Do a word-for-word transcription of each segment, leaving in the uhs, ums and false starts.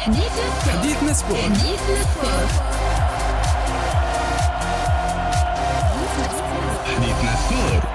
حديثنا سبورت. حديثنا سبورت. حديثنا سبورت.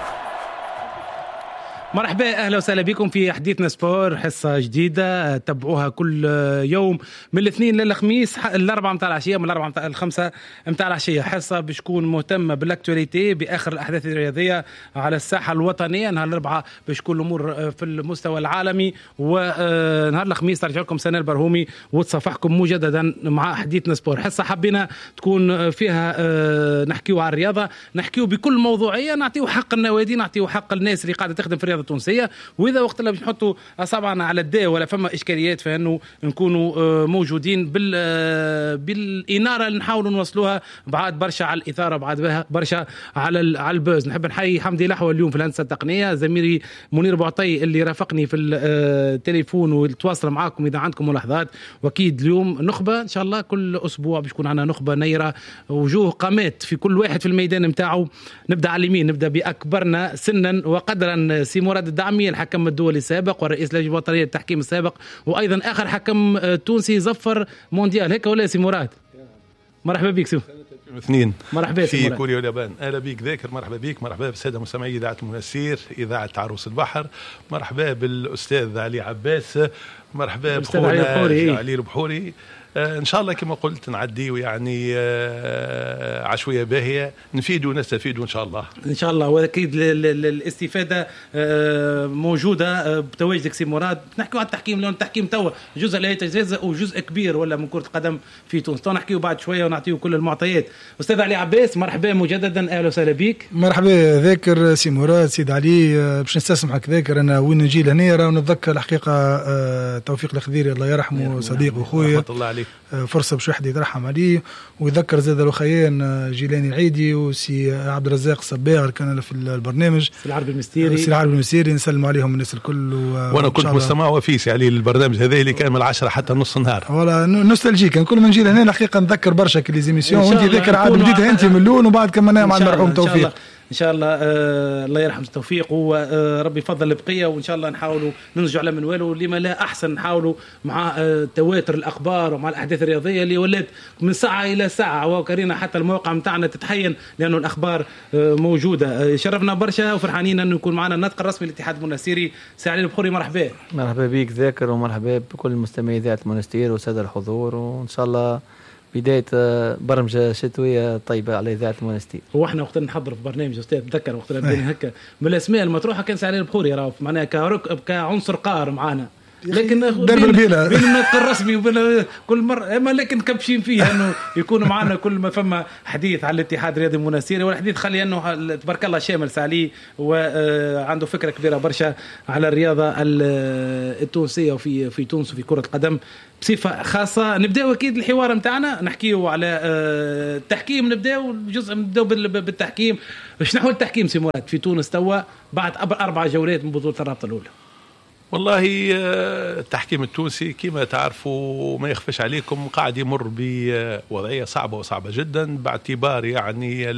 مرحبا، أهلا وسهلا بكم في حديثنا سبور، حصة جديدة تبعوها كل يوم من الاثنين للخميس الأربعة متاع العشية، من الأربعة متاع الخمسة متاع العشية. حصة بتكون مهتمة بالاكتواليتي، بآخر الأحداث الرياضية على الساحة الوطنية. نهار الأربعاء بتكون الأمور في المستوى العالمي، ونهار الخميس ترجع لكم سنة البرهومي وتصفحكم مجددا مع حديثنا سبور. حصة حبينا تكون فيها نحكيو على الرياضة، نحكيو بكل موضوعية، نعطيو حق النوادي، نعطيو حق الناس اللي قاعدة تخدم في الرياضة التونسية. واذا وقت اللي باش نحطوا اصابعنا على الداء ولا فما اشكاليات، فانه نكونوا موجودين بال بالاناره اللي نحاولوا نوصلوها بعد برشا على الاثاره، بعد برشا على على البوز. نحب نحيي حمدي لحوه اليوم في الهندسه التقنيه، زميلي منير بوعطي اللي رافقني في التليفون وتواصل معاكم اذا عندكم ملاحظات. واكيد اليوم نخبه ان شاء الله، كل اسبوع باش يكون عندنا نخبه نيره، وجوه قامات في كل واحد في الميدان نتاعو. نبدا على اليمين، نبدا باكبرنا سنا وقدرا سي مراد الدعمي، الحكم الدولي السابق ورئيس اللجنه الوطنيه للتحكيم السابق، وايضا اخر حكم تونسي زفر مونديال، هيك ولا سي مراد؟ مرحبا بك سي اثنين. مرحبا في كوريا واليابان. اهلا بك ذاكر، مرحبا بك، مرحبا بالساده مستمعي اذاعه المنسير، اذاعه عروس البحر، مرحبا بالاستاذ علي عباس، مرحبا بخونا علي البحوري. آه ان شاء الله كما قلت نعدي ويعني آه عشويه باهيه، نفيدوا ونستفيدوا ان شاء الله ان شاء الله. واكيد الاستفاده آه موجوده آه بتواجدك سي مراد. نحكيوا على التحكيم، لان التحكيم توا جزء لا يتجزا وجزء كبير ولا من كره القدم في تونس. تو نحكيوا بعد شويه ونعطيو كل المعطيات. استاذ علي عباس، مرحبا مجددا، اهلا وسهلا بك. مرحبا ذاكر سي مراد، سيد علي. آه باش نستسمحك ذاكر، انا وين نجي لهنا راه نتذكر الحقيقه آه توفيق الخضيري الله يرحمه، صديق وخويا، فرصة باش واحد يترحم عليه ويذكر زاد الأخيين جيلاني العيدي وسي عبد الرزاق الصباغ كان في البرنامج، سي العربي المستيري سي العربي المستيري، نسلم عليهم الناس الكل. وانا كنت مستمع وفيسي عليه البرنامج هذا اللي كان من العشرة حتى نص النهار. ولا نوستالجيك، كان كل ما نجي لهنا الحقيقة نذكر برشا كل زيميسيون، وانت ذاكر عاد بديتها انت من الاول وبعد كملناها مع المرحوم توفيق ان شاء الله. آه الله يرحم التوفيق وربي يفضل البقيه، وان شاء الله نحاولوا نرجع على منواله لما لا احسن، نحاولوا مع آه تواتر الاخبار ومع الاحداث الرياضيه اللي ولات من ساعه الى ساعه، وكرينا حتى الموقع نتاعنا تتحين لانه الاخبار آه موجوده. آه شرفنا برشا وفرحانين انه يكون معنا الناطق الرسمي للاتحاد المنستيري سي علي البحوري. مرحبا. مرحبا بك ذاكر، ومرحبا بكل مستمعي اذاعه المنستير وساده الحضور، وان شاء الله بداية برمجة شتوية طيبة على إذاعة المنستير. وإحنا وقت نحضر في برنامج أستاذ تذكر وقت بدينا هكا من الأسماء المطروحة كان سعيد البحوري راه معناها كرك كعنصر قار معنا، لكن درب البيلة بين النطق الرسمي وبين كل مرة، اما لكن كبشين فيها انه يكون معنا كل ما فما حديث على الاتحاد الرياضي المنستيري، والحديث خلي انه تبارك الله شامل سالي وعنده فكرة كبيرة برشا على الرياضة التونسية وفي في تونس وفي كرة القدم بصفة خاصة. نبداو اكيد الحوار نتاعنا نحكيو على التحكيم، نبداو جزء نبداو بالتحكيم. باش نحو التحكيم سي مراد في تونس توا بعد أربع جولات من بطولة الرابطة الأولى. والله التحكيم التونسي كما تعرفوا ما يخفش عليكم قاعد يمر بوضعية صعبة وصعبة جدا، باعتبار يعني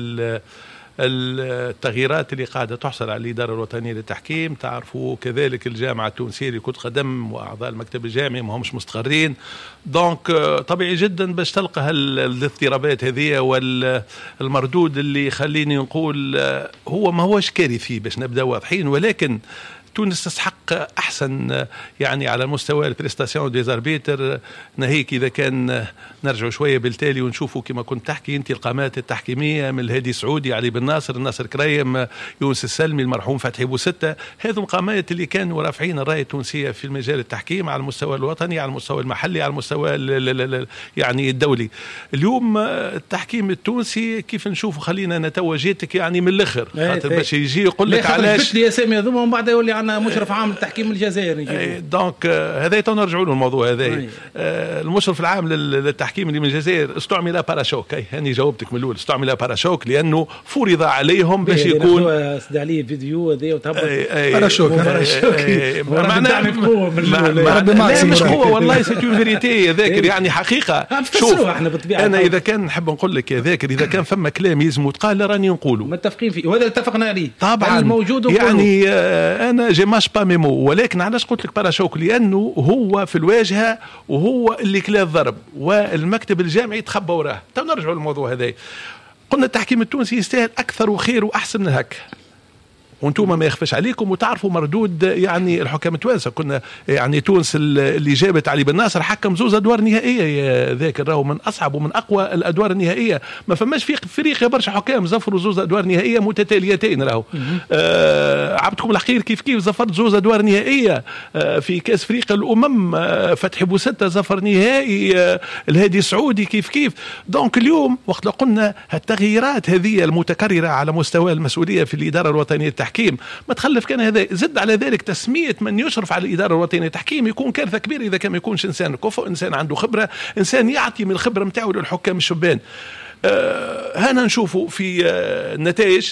التغييرات اللي قاعدة تحصل على الإدارة الوطنية للتحكيم. تعرفوا كذلك الجامعة التونسية لكرة قدم وأعضاء المكتب الجامعي ما همش مستقرين، دونك طبيعي جدا باش تلقى الاضطرابات هذه والمردود اللي يخليني نقول هو ما هوش كارثي باش نبدأ واضحين، ولكن تونس تستحق أحسن يعني على مستوى البريستاسيون ديزاربيتر. ناهيك إذا كان نرجع شوية بالتالي ونشوفوا كما كنت تحكي أنت القامات التحكيمية من الهادي سعودي، علي بن ناصر، الناصر كريم، يونس السلمي، المرحوم فتحي بوستة، هذو القامات اللي كانوا رافعين الراية التونسية في المجال التحكيم على المستوى الوطني، على المستوى المحلي، على المستوى يعني الدولي. اليوم التحكيم التونسي كيف نشوفوا، خلينا نتوجيتك يعني من الآخر خاطر باش يجي يقول لك علاش لي اسامي هذوما ومن بعد يولي عندنا مشرف عام للتحكيم الجزائري. دونك هذا تنرجعوا له الموضوع هذا. المشرف العام للتحكيم اللي من الجزائر استعمل باراشوك، اي هاني جاوبتك من الاول، استعمل باراشوك لانه فرض عليهم باش يكون سد عليه فيديو هذا وتهبط باراشوك معناه مش هو والله سي اون فيريتي ذاكر يعني حقيقه. شوف احنا انا اذا كان نحب نقول لك يا ذاكر اذا كان فما كلام يلزم يتقال راني نقوله متفقين فيه وهذا اتفقنا عليه طبعا الموجود يعني انا جيماش با ميمو. ولكن علاش قلت لك باراشوك؟ لانه هو في الواجهه وهو اللي كلا الضرب والمكتب الجامعي تخبى وراه. تو نرجعوا للموضوع هذا. قلنا التحكيم التونسي يستاهل اكثر وخير واحسن من هكا، وانتم ما يخفش عليكم وتعرفوا مردود يعني الحكام التوانسه. كنا يعني تونس اللي جابت علي بن ناصر حكم زوز ادوار نهائيه، ذاك راهو من اصعب ومن اقوى الادوار النهائيه. ما فماش في افريقيا برشا حكام زفروا زوز ادوار نهائيه متتاليتين. راهو آه عبدكم الحقير كيف كيف زفرت زوز ادوار نهائيه آه في كاس افريقيا الامم. آه فتحي بوستة زفر نهائي، آه الهادي السعودي كيف كيف. دونك اليوم وقت قلنا التغييرات هذه المتكرره على مستوى المسؤوليه في الاداره الوطنيه للتحكيم ما تخلف كان هذا. زد على ذلك تسميه من يشرف على الاداره الوطنيه للتحكيم يكون كارثه كبيره اذا كان ما يكونش انسان كفؤ، انسان عنده خبره، انسان يعطي من الخبره نتاعو للحكام الشبان. آه هنا نشوفوا في آه النتائج.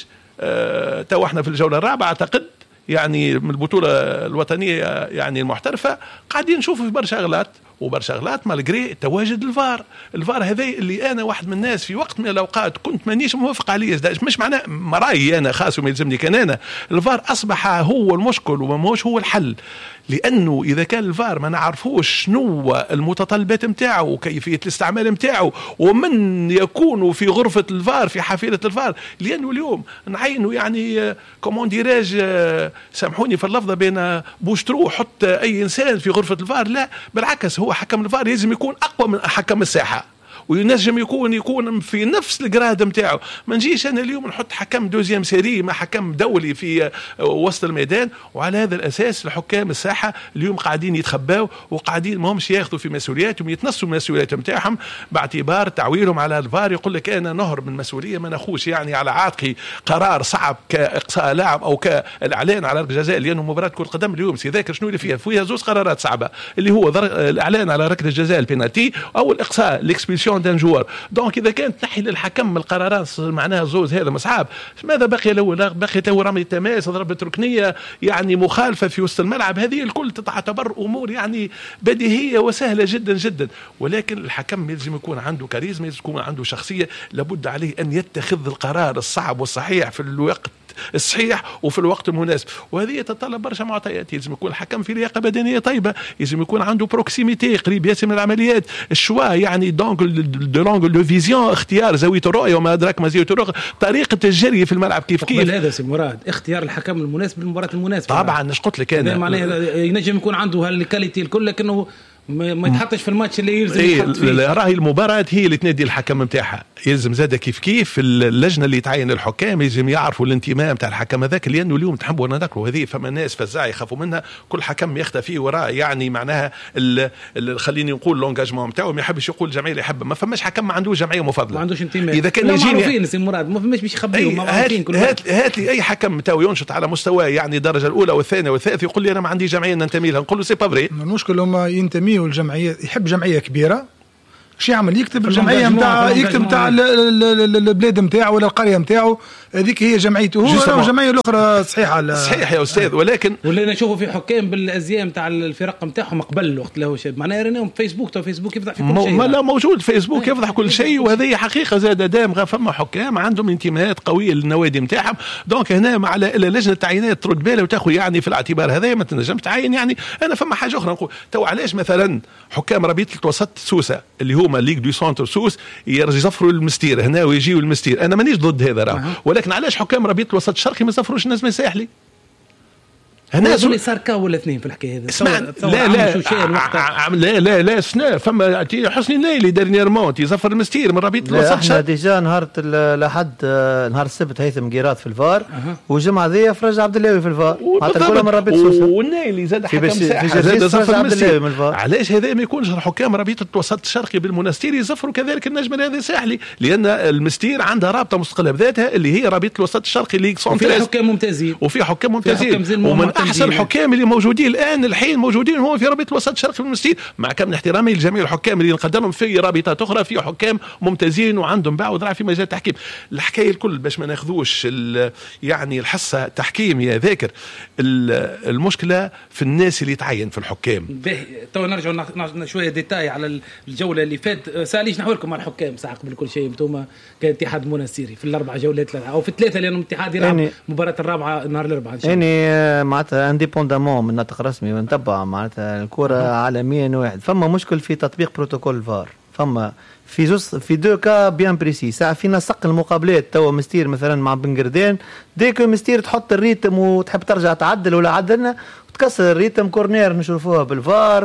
آه تو احنا في الجوله الرابعه اعتقد يعني من البطوله الوطنيه يعني المحترفه قاعدين نشوفوا في برشا اغلاط وبرشا اغلاط مالغري تواجد الفار. الفار هذا اللي انا واحد من الناس في وقت من الاوقات كنت مانيش موافق عليه، مش معناه رايي انا خاص وما يلزمني كان انا. الفار اصبح هو المشكل وما هوش هو الحل، لانه اذا كان الفار ما نعرفوش شنو المتطلبات نتاعو وكيفيه الاستعمال نتاعو ومن يكون في غرفه الفار في حافله الفار. لانه اليوم نعينوا يعني كومون ديراج، سامحوني في اللفظه، بين بوشترو حط اي انسان في غرفه الفار. لا بالعكس، هو حكم الفار لازم يكون اقوى من حكم الساحه وينجم يكون يكون في نفس الجراد نتاعو. ما نجيش انا اليوم نحط حكم دوزيام سيري مع حكم دولي في وسط الميدان. وعلى هذا الاساس الحكام الساحه اليوم قاعدين يتخباو وقاعدين ما همش ياخذوا في مسؤولياتهم، يتنصوا المسؤوليات نتاعهم باعتبار تعويلهم على الفار. يقول لك انا نهرب من مسؤوليه، ما ناخوش يعني على عاتقي قرار صعب كاقصاء لاعب او كالاعلان على ركله جزاء. لانه مباراه كره قدم اليوم سيذاكر شنو اللي فيها فيها زوج قرارات صعبه، اللي هو الاعلان على ركله جزاء البينالتي او الاقصاء الاكسبيلسيون دان جوار. دونك اذا كانت تحي للحكم القرارات معناها زوز هذا مصعب، ماذا بقي له؟ بقي له رمي التماس، ضربه ركنيه يعني مخالفه في وسط الملعب. هذه الكل تعتبر امور يعني بديهيه وسهله جدا جدا. ولكن الحكم لازم يكون عنده كاريزما، لازم يكون عنده شخصيه، لابد عليه ان يتخذ القرار الصعب والصحيح في الوقت الصحيح وفي الوقت المناسب. وهذه يتطلب برشا معطيات. لازم يكون الحكم في لياقه بدنيه طيبه، لازم يكون عنده بروكسيميتي قريب ياسر من العمليات، الشوا يعني دونغل دو لونغل دو فيزيون، اختيار زاويه الرؤيه وما ادراك ما زاويه الرؤيه، طريقه الجري في الملعب كيف كيف. هذا سي مراد اختيار الحكم المناسب للمباراه المناسبه. طبعا ايش قلت لك انا، معناها ينجم يكون عنده هالكاليتي الكل لكنه ما يتحطش في الماتش اللي يلزم إيه يتحط فيه. راهي المباراة هي اللي تنادي الحكم نتاعها. يلزم زاده كيف كيف اللجنة اللي تعين الحكام يلزم يعرفوا الانتماء نتاع الحكم هذاك، لأنه اليوم تحبوا نذكروا هذه فما ناس فزاع يخافوا منها. كل حكم يخطئ فيه وراء يعني معناها خليني نقول لونجاجمون نتاعو، ما يحبش يقول الجمعية اللي يحبها. ما فماش حكم ما عندوش جمعية مفضلة، ما عندوش انتماء. إذا كان يجيني معروفين سي مراد ما فماش باش يخبيهم، ما معروفين كل هات هات لي أي حكم تاو ينشط على مستوى يعني الدرجة الأولى والثانية والثالثة يقول لي أنا ما عندي جمعية ننتمي لها، نقول له سي با فري. المشكلة هما ينتميوا الجمعية، يحب جمعية كبيره، شو يعمل؟ يكتب الجمعيه نتاع يكتب نتاع البلاد نتاعو ولا القريه نتاعو، هذيك هي جمعيته هو، والجمعيه الاخرى صحيحه. صحيح يا استاذ، ولكن ولا نشوفوا في حكام بالازياء نتاع الفرق نتاعهم قبل وقت له شيء معناها راناهم فيسبوك، تو فيسبوك يفضح في كل شيء. ما لا موجود فيسبوك يفضح كل شيء، وهذه حقيقه زاد دام فما حكام عندهم انتماءات قويه للنوادي نتاعهم. دونك هنا مع لجنه التعيينات ترد بالها وتاخذ يعني في الاعتبار هذا، ما تنجمش تعين. يعني انا فما حاجه اخرى نقول تو علاش مثلا حكام ربيط الوسط سوسه اللي هما ليغ دو سونتر سوس يزفروا المستير هنا ويجيوا المستير، انا مانيش ضد هذا راه، ولكن علاش حكام ربيط الوسط الشرقي ما يزفروش الناس من الساحلي؟ هنا اللي صار كاو ولا اثنين في الحكايه هذه. لا لا لا لا لا سنا فما حسني النايلي ديرنييرمون تيزفر المستير من ربيط الوسط. احنا ديجا نهار الاحد نهار السبت هيثم قيراط في الفار، أه. والجمعه ذي فرج عبد الله في الفار، حتى كلها من ربيط سوسه، والنايلي زاد حكم ساحه زاد زفر المستير. علاش هذا ما يكونش حكام ربيط الوسط الشرقي بالمنستير يزفروا كذلك النجم هذا ساحلي؟ لان المستير عندها رابطه مستقله بذاتها اللي هي ربيط الوسط الشرقي ليغ سونتر، وفي حكام ممتازين وفي حكام ممتازين ومن احسن الحكام اللي موجودين الان الحين موجودين هو في رابطه الوسط الشرقي في المستير، مع كامل احترامي لجميع الحكام اللي نقدرهم في رابطات اخرى، في حكام ممتازين وعندهم باع وذراع في مجال التحكيم. الحكايه الكل باش ما ناخذوش يعني الحصه تحكيم يا ذاكر، المشكله في الناس اللي تعين في الحكام. تو نرجع شويه ديتاي على الجوله اللي فات. ساليش نحو لكم على الحكام ساعه قبل كل شيء، انتم كاتحاد منستيري في الاربع جولات او في الثلاثه، لانه الاتحاد يلعب يعني مباراه الرابعه نهار الاربعاء ان شاء الله. يعني مع معناتها انديبوندامون من نطق رسمي ونتبع معناتها الكرة عالميا واحد. فما مشكل في تطبيق بروتوكول الفار، فما في جزء في دو كا بيان بريسي. ساعة في نسق المقابلات توا مستير مثلا مع بنقردان ديك مستير تحط الريتم وتحب ترجع تعدل ولا عدلنا وتكسر الريتم كورنير نشوفوها بالفار،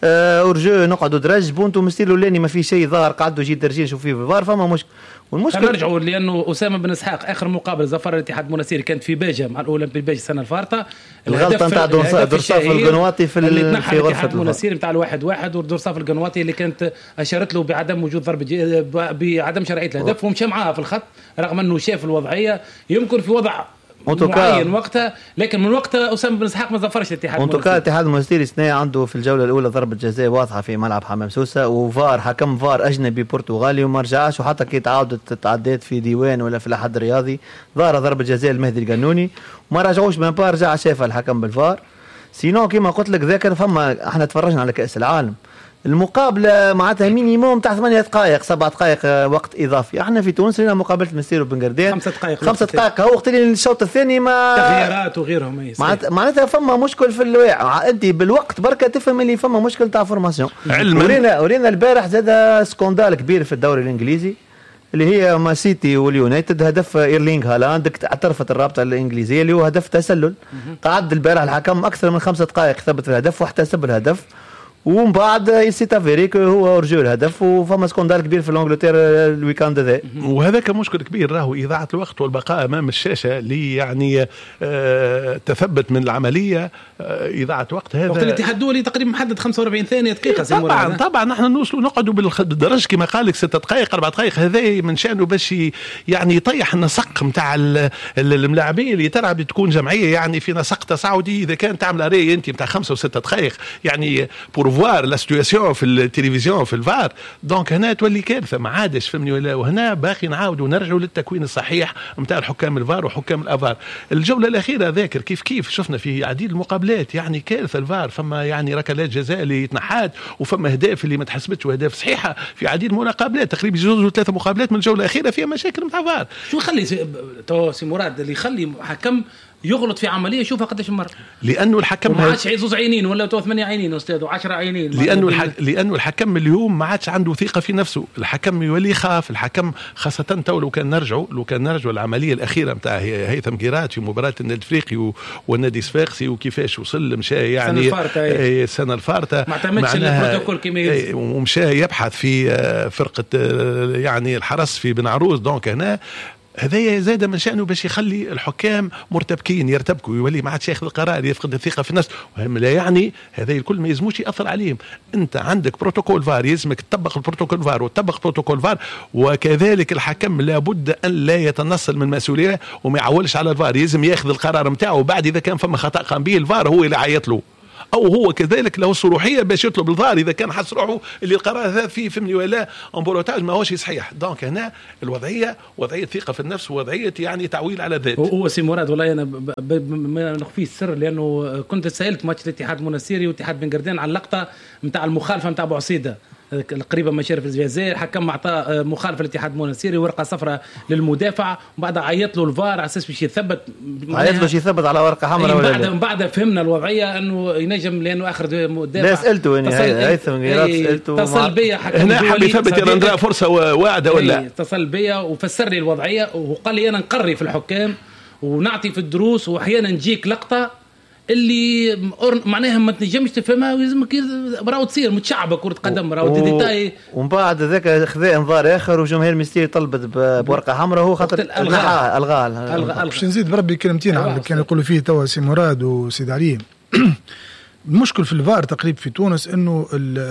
اورجو نقعدوا درج بونتو مستير الاولاني ما في شيء ظاهر قعدوا يجي درجين نشوف فيه بالفار. فما مشكل. والمشكله نرجعوا لانه اسامه بن اسحاق اخر مقابله ظفر الاتحاد المنستيري كانت في باجه مع الاولمبي باجه السنه الفارطه. الغلطه نتاع درصاف القنواطي في اللي تنحى الاتحاد المنستيري نتاع الواحد واحد ودرصاف القنواطي اللي كانت اشارت له بعدم وجود ضربه بعدم شرعيه الهدف ومشى معاها في الخط رغم انه شاف الوضعيه يمكن في وضع معين وقتها، لكن من وقتها اسامه بن اسحاق ما ظفرش الاتحاد المنستيري. الاتحاد المنستيري سنه عنده في الجوله الاولى ضربه جزاء واضحه في ملعب حمام سوسه وفار حكم فار اجنبي برتغالي وما رجعش، وحتى كي تعاودت تعديت في ديوان ولا في الاحد الرياضي ظهر ضربه جزاء المهدي القانوني وما رجعوش من بار رجع شافها الحكم بالفار. سينو كما قلت لك ذاكر فما احنا تفرجنا على كاس العالم المقابله معناتها مينيموم تاع ثمانية دقائق سبع دقائق وقت اضافي. احنا في تونس لنا مقابله مستير وبنقردان خمسة دقائق خمسة دقائق هو وقت اللي الشوط الثاني ما تغييرات وغيرهم معناتها فما مشكل في الواقع. انت بالوقت بركه تفهم اللي فما مشكل تاع فورماسيون. ورينا ورينا البارح زاد سكوندال كبير في الدوري الانجليزي اللي هي ما سيتي واليونايتد هدف ايرلينغ هالاند اعترفت الرابطه الانجليزيه اللي هو هدف تسلل. قعد البارح الحكم اكثر من خمسة دقائق ثبت الهدف واحتسب الهدف ومن بعد يسيت افيريك هو ورجو الهدف وفما سكوندال كبير في الانجلتير الويكاند ذا. وهذاك مشكل كبير راهو اذاعه الوقت والبقاء امام الشاشه اللي يعني آه تثبت من العمليه آه اذاعه وقت. هذا وقت الاتحاد الدولي تقريبا محدد خمسة وأربعين ثانيه دقيقه. طبعا طبعا نحن نوصلوا نقعدوا بالدرج كما قال لك ستة دقائق أربع دقائق. هذا من شانه باش يعني يطيح النسق نتاع الملاعبين اللي تلعب تكون جمعيه يعني في نسق تصاعدي. اذا كان تعمل اري انت نتاع خمسة وستة دقائق يعني بور فوار لا سيتواسيون في التلفزيون في الفار دونك هنا تولي كارثه ما عادش فهمني ولا. وهنا باقي نعاودوا نرجعوا للتكوين الصحيح نتاع الحكام الفار وحكام الافار. الجوله الاخيره ذاكر كيف كيف شفنا في عديد المقابلات يعني كارثه الفار. فما يعني ركلات جزاء اللي تنحات وفما اهداف اللي ما تحسبتش واهداف صحيحه في عديد المقابلات تقريبا جوج ثلاثه مقابلات من الجوله الاخيره فيها مشاكل نتاع فار. شو يخلي تو سي مراد اللي يخلي حكم يغلط في عمليه شوفها قداش مرة؟ لانه الحكم ما عادش زوج عينين ولا تو ثمانية عينين استاذ و10 عينين. لانه الح... لانه الحكم اليوم ما عادش عنده ثقه في نفسه. الحكم يولي يخاف. الحكم خاصه تو لو كان نرجعوا لو كان نرجعوا العمليه الاخيره نتاع هيثم قيرات في مباراه النادي الافريقي و... والنادي الصفاقسي وكيفاش وصل مشى يعني السنه الفارطه ما اعتمدش البروتوكول كما ومشى يبحث في فرقه يعني الحرس في بن عروس. دونك هنا هذا زاد من شأنه باش يخلي الحكام مرتبكين يرتبكوا يولي ما عادش ياخذ القرار يفقد الثقه في النفس. وهم لا يعني هذا الكل ما يلزموش ياثر عليهم. انت عندك بروتوكول فار يلزمك تطبق البروتوكول فار وتطبق بروتوكول فار. وكذلك الحكم لابد ان لا يتنصل من مسؤوليه وما يعولش على الفار. يلزم ياخذ القرار نتاعو بعد اذا كان فما خطا قام به الفار هو اللي عيط له او هو كذلك له الصروحيه باش يطلب الفار اذا كان حس روحه اللي القرار هذا فيه فهمني ولا امبروتاج ما هوش صحيح. دونك هنا الوضعيه وضعيه ثقه في النفس ووضعيه يعني تعويل على الذات. هو سي مراد والله انا ما نخفيش السر لانه كنت سالت ماتش الاتحاد المنستيري والاتحاد بن قردان على اللقطه نتاع المخالفه نتاع ابو عصيده قريبا من شرف الجزائر. الحكم اعطاه مخالفه الاتحاد المنستيري ورقه صفراء للمدافع وبعدها عيط له الفار على اساس باش يثبت عيط باش يثبت على ورقه حمراء ولا بعد من بعد فهمنا الوضعيه انه ينجم لانه اخر مدافع. لا سالته يعني هيثم قيرات سالته اتصل بيا حكم هنا حب يثبت يرندرا فرصه واعده ولا اتصل بيا وفسر لي الوضعيه وقال لي انا نقري في الحكام ونعطي في الدروس واحيانا نجيك لقطه اللي معناها ما تنجمش تفهمها ويلزمك راهو تصير متشعبه كره قدم راهو ديتاي. ومن بعد ذاك خذا انذار اخر وجماهير مستير طلبت بورقه حمراء هو خاطر الغاء الغاء باش نزيد بربي كلمتين على اللي كانوا يقولوا فيه توا سي مراد وسيد علي. المشكل في الفار تقريبا في تونس انه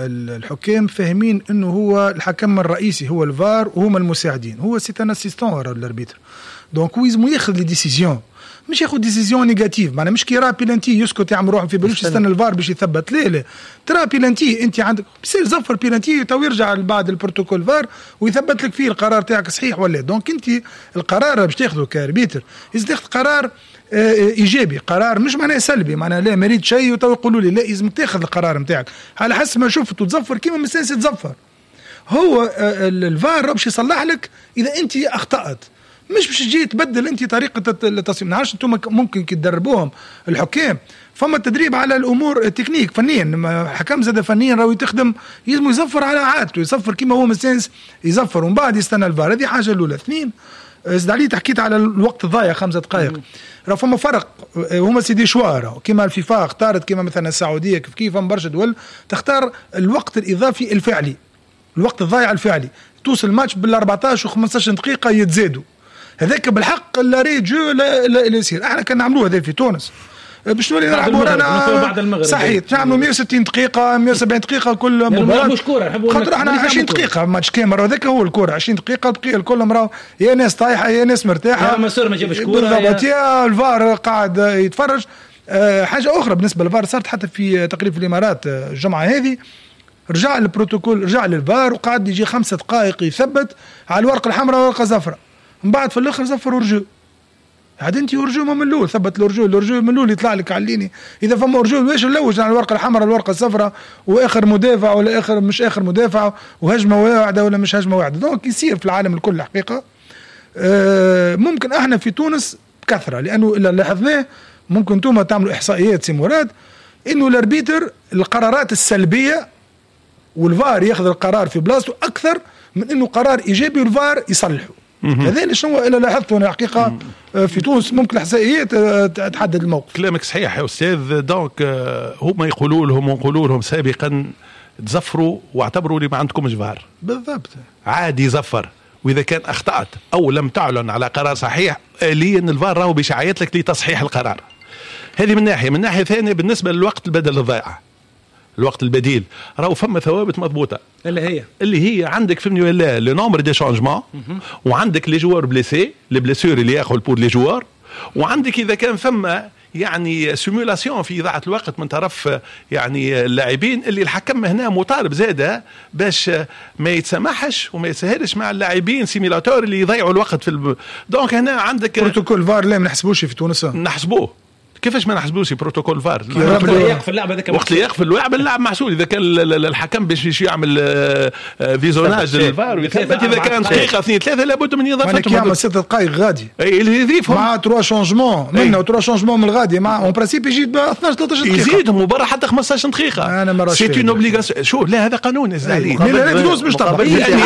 الحكام فاهمين انه هو الحكم الرئيسي هو الفار وهم المساعدين هو سي ان اسيستون ورا الاربيتر. دونك هو لازم ياخذ لي ديسيزيون مش ياخذ ديسيزيون نيجاتيف. معناها مش كي راه بيلانتي يسكت يعمل روحه في بالوش يستنى الفار باش يثبت. لا لا ترى بيلانتي انت عندك بيصير زفر بيلانتي تو يرجع بعد البروتوكول فار ويثبت لك فيه القرار تاعك صحيح ولا. دونك انت القرار باش تاخذه كاربيتر لازم تاخذ قرار ايجابي قرار مش معناه سلبي. معناه لا مريد شيء وتو يقولوا لي لا لازم تاخذ القرار نتاعك على حسب ما شفت وتزفر كيما ما تزفر. هو الفار باش يصلح لك اذا انت اخطأت مش باش تجي تبدل انت طريقه التصميم. نعرفش انتم ممكن كي تدربوهم الحكام فما التدريب على الامور التكنيك فنيا، حكم زاد فنيا راهو تخدم يلزم يزفر على عادته، يزفر كيما هو مستانس يزفر ومن بعد يستنى الفار. هذه حاجه الاولى. اثنين زاد علي تحكيت على الوقت الضايع خمسة دقائق، راه فما فرق هما سيدي شوار كيما الفيفا اختارت كيما مثلا السعوديه كيف كيف برشا دول تختار الوقت الاضافي الفعلي، الوقت الضايع الفعلي توصل الماتش بال أربعطاش و15 دقيقه يتزادوا، هذاك بالحق لا ري جو لا يصير. احنا كنا نعملوه هذا في تونس باش نولي نلعبوا رانا صحيح نعملوا مية وستين دقيقه مية وسبعين دقيقه كل مباراه خاطر احنا عشرين دقيقه ماتش كامل هذاك هو الكره عشرين دقيقه بقيه الكل مراه يا ناس طايحه يا ناس مرتاحه يا مسور ما جابش كوره بالضبط يا الفار قاعد يتفرج. أه حاجه اخرى بالنسبه للفار صارت حتى في تقرير في الامارات الجمعه هذه، رجع البروتوكول رجع للفار وقعد يجي خمسة دقائق يثبت على الورقه الحمراء والورقه الزفراء، من بعد في الاخر زفر ورجو. عاد انت ورجو من الاول ثبت الرجو الرجو من الاول يطلع لك عليني اذا فما رجو واش نلوج على الورقه الحمراء الورقه الصفراء واخر مدافع ولا اخر مش اخر مدافع وهجمه واعده ولا مش هجمه واعده. دونك يصير في العالم الكل حقيقه. آه ممكن احنا في تونس بكثره لانه الا لاحظناه ممكن انتم تعملوا احصائيات سي مراد انه الاربيتر القرارات السلبيه والفار ياخذ القرار في بلاصته اكثر من انه قرار ايجابي والفار يصلحه. هذا شنو الا لاحظت انا حقيقه في تونس ممكن الاحصائيات تحدد الموقف. كلامك صحيح يا استاذ. دونك هما يقولوا لهم ويقولوا لهم سابقا تزفروا واعتبروا لي ما عندكمش فار. بالضبط عادي زفر، واذا كان اخطات او لم تعلن على قرار صحيح آليا الفار راهو باش يعيط لك لتصحيح القرار. هذه من ناحيه. من ناحيه ثانيه بالنسبه للوقت البدل الضائع الوقت البديل راهو فما ثوابت مضبوطه اللي هي اللي هي عندك فهمني ولا لو نومبر دي شانجمون، وعندك لي جوار بليسي لي بليسور اللي ياخذ بور لي جوار، وعندك اذا كان فما يعني سيمولاسيون في اضاعه الوقت من طرف يعني اللاعبين اللي الحكم هنا مطالب زاده باش ما يتسامحش وما يتساهلش مع اللاعبين سيميلاتور اللي يضيعوا الوقت في الب... دونك هنا عندك بروتوكول فار لا ما نحسبوش في تونس. نحسبوه كيفاش ما نحسبوش بروتوكول فار وقت اللي يقف اللعب هذاك وقت اللي يقف اللعب اللعب محسوب. اذا كان الحكم باش يعمل فيزوناج للفار ويثبت اذا كان دقيقه اثنين ثلاثه لابد من اضافتهم. يعمل ست دقائق غادي اي اللي يضيفهم مع تروا شونجمون منه وتروا شونجمون من الغادي مع اون برانسيب يجي اثناش ثلاثة عشر دقيقه يزيدهم وبرا حتى خمسطاش دقيقه. انا ما سي اون اوبليغاسيون. شوف لا هذا قانون يزداد لا فلوس مش طبعا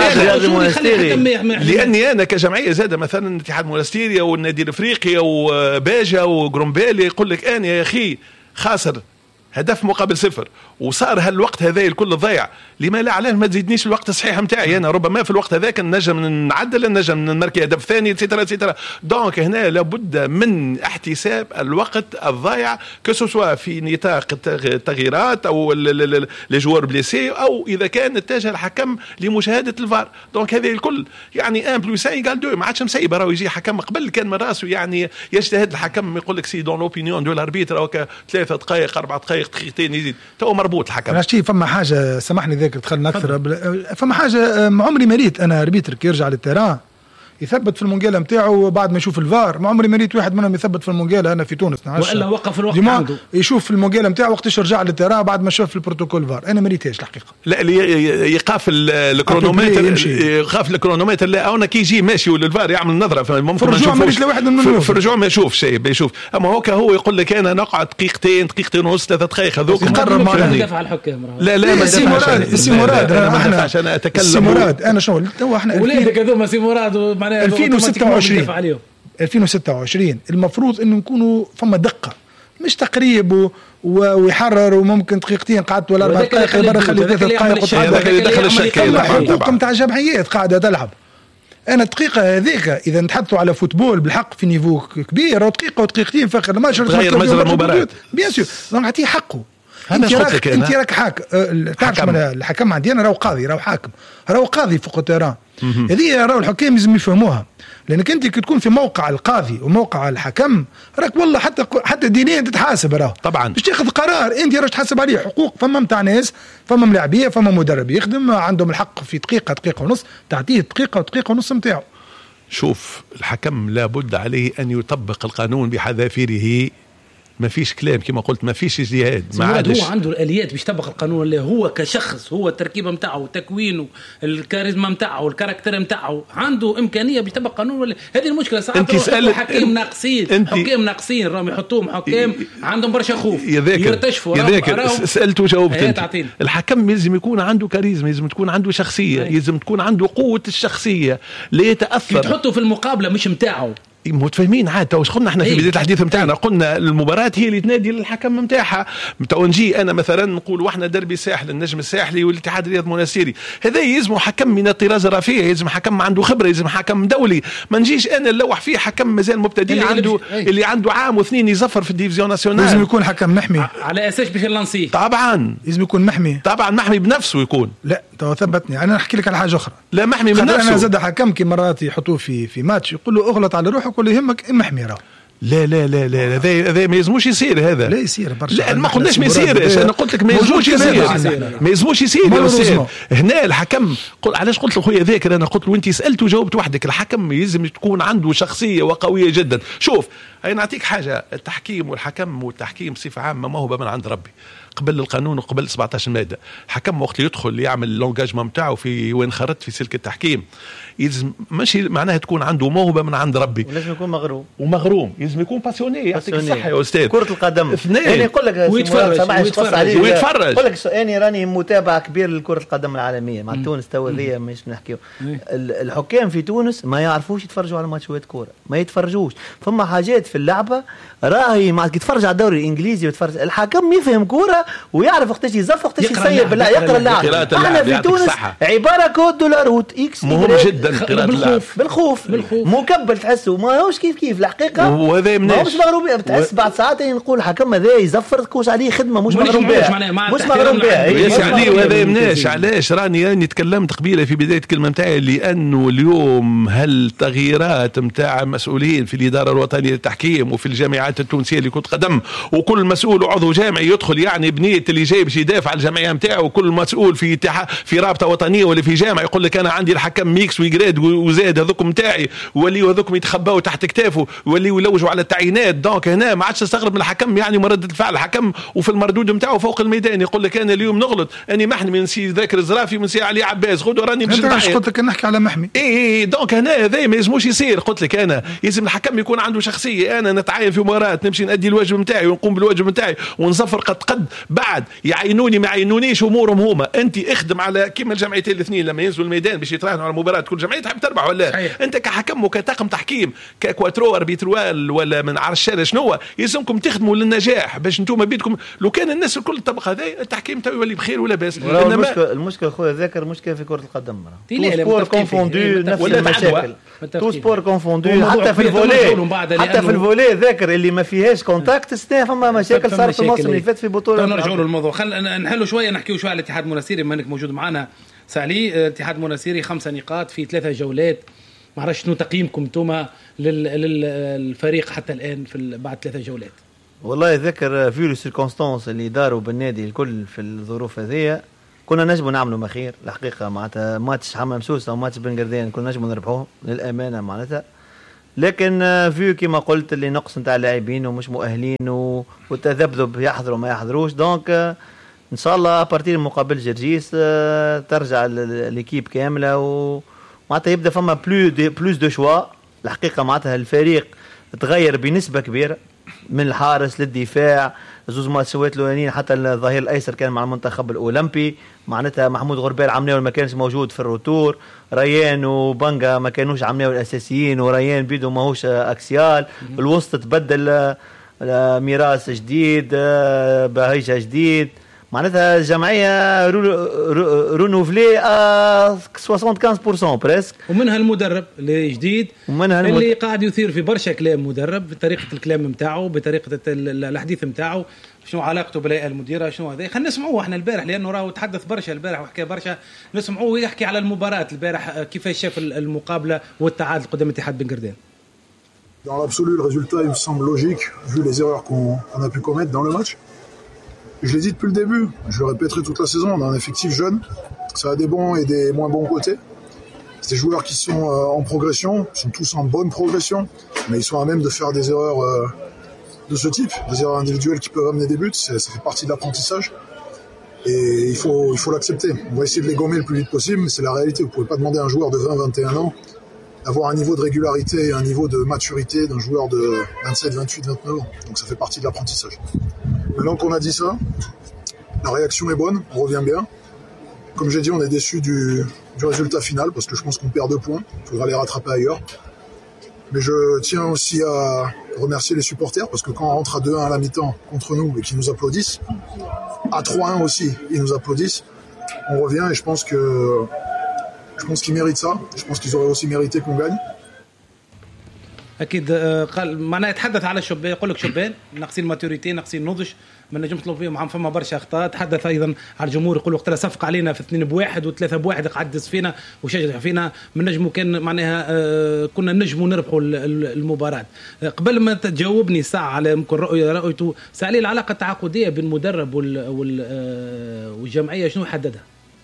لاني انا كجمعيه زاده مثلا اتحاد مونستيريا والنادي الافريقي وباجا وجرومبيلي يقول لك انا يا اخي خاسر هدف مقابل صفر وصار هالوقت هذا الكل ضيع، لما لا علاش ما تزيدنيش الوقت الصحيح نتاعي انا؟ ربما في الوقت هذاك نجم نعدل نجم نمركي هدف ثاني سيترا سيترا. دونك هنا لابد من احتساب الوقت الضايع كسوسوا في نطاق التغييرات او لي جوار بليسي او اذا كان اتجه الحكم لمشاهده الفار. دونك هذه الكل يعني واحد بلس واحد يقال دو ما عادش مسيبه. راهو يجي حكم قبل كان من راسه يعني يجتهد الحكم يقول لك سي دون لوبينيون دو الاربيتر او ثلاثه دقائق اربع دقائق دقيقتين يزيد تو مربوط الحكم. انا شتي فما حاجه سامحني ذاك دخلنا اكثر فما حاجه عمري ما ريت انا اربيتر كي يرجع للتيران يثبت في المونجاله نتاعو بعد ما يشوف الفار. ما عمري ما ريت واحد منهم يثبت في المونجاله انا في تونس والا وقف الوقت عنده يشوف في المونجاله نتاعو وقتاش رجع للتيران بعد ما شاف البروتوكول فار. انا ما ريتهاش الحقيقه. لا اللي يقاف الكرونومتر يقاف الكرونومتر. لا انا كي يجي ماشي والفار يعمل نظره ممكن ما نشوفوش في الرجوع ما يشوف شيء بيشوف. اما هوكا هو يقول لك انا نقعد دقيقتين دقيقتين ونص ثلاث دقائق هذوك نقرر معنا دفع الحكام. لا لا ما سي مراد سي مراد احنا عشان اتكلم سي مراد انا شنو تو احنا ولادك هذوما سي مراد معناها ألفين وستة وعشرين ألفين وستة وعشرين المفروض انه نكونوا فما دقه مش تقريب و... ويحرر وممكن دقيقتين قعدت ولا اربع دقائق برا خلي ثلاث دقائق هذاك اللي دخل الشكل حقوق نتاع جمعيات قاعده تلعب. انا الدقيقه هذيك اذا نتحدثوا على فوتبول بالحق في نيفو كبير او دقيقه ودقيقتين فاخر الماتش تغير مجرى المباراه بيان سور دونك نعطيه حقه. انت راك انت راك حاكم تعرف الحكم عندنا راهو قاضي راهو حاكم راهو قاضي فوق التيران. هذه راهو الحكام لازم يفهموها لانك انت كي تكون في موقع القاضي وموقع الحكم راك والله حتى حتى دينيا تتحاسب راهو طبعا باش تاخذ قرار انت راك تحاسب عليه حقوق. فما نتاع ناس فما ملاعبيه فما مدرب يخدم عندهم الحق في دقيقه دقيقه ونص تعطيه دقيقه ودقيقه ونص نتاعو. شوف الحكم لابد عليه ان يطبق القانون بحذافيره ما فيش كلام كما قلت ما فيش اجتهاد. ما عادش هو عنده الاليات باش يطبق القانون اللي هو كشخص، هو التركيبه نتاعو تكوينه الكاريزما نتاعو الكاركتر نتاعو عنده امكانيه باش يطبق قانون ولا هذه المشكله. ساعات حكام ناقصين حكام ناقصين راهم يحطوهم حكام عندهم برشا خوف يرتشفوا. سالت وجاوبت. الحكم لازم يكون عنده كاريزما، لازم تكون عنده شخصيه، لازم تكون عنده قوه الشخصيه لا يتاثر. تحطه في المقابله مش نتاعو متفاهمين عاد. واش قلنا احنا في بدايه الحديث نتاعنا؟ قلنا المباراه هي اللي تنادي للحكم نتاعها. تو نجي انا مثلا نقول واحنا دربي ساحل النجم الساحلي والاتحاد الرياض مناسيري، هذا يلزم حكم من الطراز الرفيع، يلزم حكم عنده خبره، يلزم حكم دولي. ما نجيش انا نلوح فيه حكم مازال مبتدئ عنده اللي, اللي عنده عام واثنين يزفر في الديفيزيون ناسيونال. لازم يكون حكم محمي على اساس باش يلانسيه. طبعا لازم يكون محمي، طبعا محمي بنفسه يكون. لا تو ثبتني انا نحكي لك على حاجه اخرى. لا محمي بنفسه. انا زاد حكم كي مرات يحطوه في في ماتش يقول له اغلط على روحك ولا يهمك محمي راه. لا لا لا لا هذا هذا ما يلزموش يصير. هذا لا يصير برشا. لا ما قلناش ما يصيرش، انا قلت لك ما يلزموش يصير، ما يلزموش يصير. هنا الحكم قل علاش قلت له خويا ذاكر، انا قلت له انت سالت وجاوبت وحدك. الحكم يلزم تكون عنده شخصيه وقويه جدا. شوف هاي نعطيك حاجه، التحكيم والحكم والتحكيم بصفه عامه موهبه من عند ربي قبل القانون وقبل سبعطاش ماده. الحكم وقت يدخل يعمل اللونجاجمون نتاعو في وين خرجت في سلك التحكيم يلزم ماشي معناها تكون عنده موهبه من عند ربي، ولازم يكون مغروم ومغروم، يلزم يكون باسيوني. يعطيك الصحه يا استاذ. كره القدم يعني يقول لك ويتفرج ويتفرج ويتفرج يقول لك اني راني متابع كبير لكره القدم العالميه مع تونس تو ذي مش نحكيو. الحكام في تونس ما يعرفوش يتفرجوا على ماتشات كوره، ما يتفرجوش. فما حاجات في اللعبه راهي ما تتفرج على الدوري الانجليزي ويتفرج الحكم يفهم كوره ويعرف وقتاش يزف وقتاش يسيب. بالله يقرا اللعب. احنا في تونس عباره كود دولار روت اكس مهم جدا قراءه اللعب بالخوف بالخوف مكبل تحسه ما هوش كيف كيف الحقيقه. وهذا ما هوش مغروم بتحس بعد ساعتين نقول الحكم هذا يزفر كوش عليه خدمه مش مغروم بها مش مغروم بها يا علي. وهذا يمناش علاش راني راني تكلمت قبيله في بدايه الكلمه نتاعي لانه اليوم هالتغييرات نتاع المسؤولين في الاداره الوطنيه للتحكيم وفي الجامعات التونسيه اللي كنت قدم، وكل مسؤول وعضو جامعي يدخل يعني بنيه اللي جاي باش يدافع على الجمعيه نتاعو، وكل مسؤول في اتحاد في رابطه وطنيه ولا في جامعه يقول لك انا عندي الحكم ميكس ويجراد وزاد هذوكم نتاعي، وليوا هذوكم يتخباوا تحت كتافه وليوا يلوجوا على التعيينات. دونك هنا ما عادش تستغرب من الحكم يعني مرد الفعل الحكم وفي المردود نتاعو فوق الميدان يقول لك انا اليوم نغلط اني محمي من سي ذاكر الزرافي من سي علي عباس غدوه راني باش نضحك. قلت لك نحكي على محمي. اي اي دونك هنا هذا ما يلزموش يصير. قلت لك انا يلزم الحكم يكون عنده شخصيه. انا نتعين في مباراه نمشي نادي الواجب نتاعي ونقوم بالواجب نتاعي ونصفر قد قد بعد يعينوني ما يعينونيش امورهم هما. انت اخدم على كيما الجمعيتين الاثنين لما ينزلوا الميدان باش يتراهنوا على المباراه كل جمعيه تحب تربح ولا صحيح. انت كحكم وكطاقم تحكيم ككواترو اربيتروال ولا من عرشاله شنو يلزمكم تخدموا للنجاح باش انتم بيدكم. لو كان الناس الكل الطبقه هذه التحكيم تو يولي بخير ولا باس. المشكله المشكله خويا ذاكر مشكله في كره القدم تو سبور كونفوندو نفس المشاكل تو سبور كونفوندو حتى في الفولي حتى في الفولي ذاكر اللي ما فيهاش كونتاكت سنه فما مشاكل صارت في الموسم اللي فات في بطوله. نرجعوا للموضوع خلينا نحلوا شويه نحكيوا شويه على الاتحاد المناسيري بما انك موجود معنا سالي. الاتحاد المناسيري خمسة نقاط في ثلاثة جولات. ما عرفش شنو تقييمكم انتم للفريق حتى الان في بعد ثلاثة جولات؟ والله ذكر في السيركونستانس اللي داروا بالنادي الكل في الظروف هذه كنا نجموا نعملوا ما خير الحقيقه. معناتها ماتش حمام سوسه وماتش بن قردان كنا نجموا نربحوهم للامانه معناتها. لكن في كما قلت اللي نقص نتاع اللاعبين ومش مؤهلين والتذبذب يحضروا ما يحضروش. دونك ان شاء الله ابارتير مقابل جرجيس ترجع ليكيب كامله ومعناتها يبدا فما بلو دي بلوس دو شوا. الحقيقه معناتها الفريق تغير بنسبه كبيره من الحارس للدفاع. زوز ماتشات الاولانيين حتى الظهير الايسر كان مع المنتخب الاولمبي معناتها محمود غربال عمناوي ما كانش موجود في الروتور. ريان وبنجا ما كانوش عمناوي الاساسيين وريان بيدو ماهوش اكسيال. الوسط تبدل ميراث جديد بهيجه جديد معناتها الجمعيه رونوفلي خمسة وخمسين بالمئة بريسك. ومنها المدرب اللي جديد ومنها اللي المد... قاعد يثير في برشا كلام مدرب بطريقه الكلام نتاعو بطريقه الحديث نتاعو شنو علاقته بالهيئه المديره شنو هذا. خلينا نسمعوه احنا البارح لانه راهو تحدث برشا البارح وحكى برشا. نسمعوه يحكي على المباراه البارح كيفاش شاف المقابله والتعادل قدام اتحاد بن قردان. Dans l'absolu, le résultat il me semble logique vu les erreurs qu'on on a pu commettre dans le match. Je l'ai dit depuis le début, je le répéterai toute la saison, on a un effectif jeune, ça a des bons et des moins bons côtés. C'est des joueurs qui sont euh, en progression, ils sont tous en bonne progression, mais ils sont à même de faire des erreurs euh, de ce type, des erreurs individuelles qui peuvent amener des buts, ça fait partie de l'apprentissage. Et il faut, il faut l'accepter. On va essayer de les gommer le plus vite possible, mais c'est la réalité. Vous ne pouvez pas demander à un joueur de vingt, vingt et un ans d'avoir un niveau de régularité et un niveau de maturité d'un joueur de vingt-sept, vingt-huit, vingt-neuf ans. Donc ça fait partie de l'apprentissage. Maintenant qu'on a dit ça, la réaction est bonne, on revient bien. Comme j'ai dit, on est déçu du, du résultat final parce que je pense qu'on perd deux points. Il faudra les rattraper ailleurs. Mais je tiens aussi à remercier les supporters parce que quand on rentre à deux un à la mi-temps contre nous et qu'ils nous applaudissent, à trois un aussi, ils nous applaudissent, on revient et je pense que je pense qu'ils méritent ça. Je pense qu'ils auraient aussi mérité qu'on gagne. اكيد قال معناها يتحدث على شبان يقول لك شبان ناقصين ماتوريتي ناقصين نضج ما نجم نطلب فيهم عم فما برشا اخطاء. تحدث ايضا على الجمهور يقول وقتها صفق علينا في اثنين بواحد وثلاثه بواحد قعدس فينا وشجع فينا من نجموا كان معناها كنا نجموا نربحوا المباراه. قبل ما تجاوبني ساعه على ممكن رؤيه رؤيته سالي العلاقه التعاقديه بين المدرب والجمعيه شنو حددها؟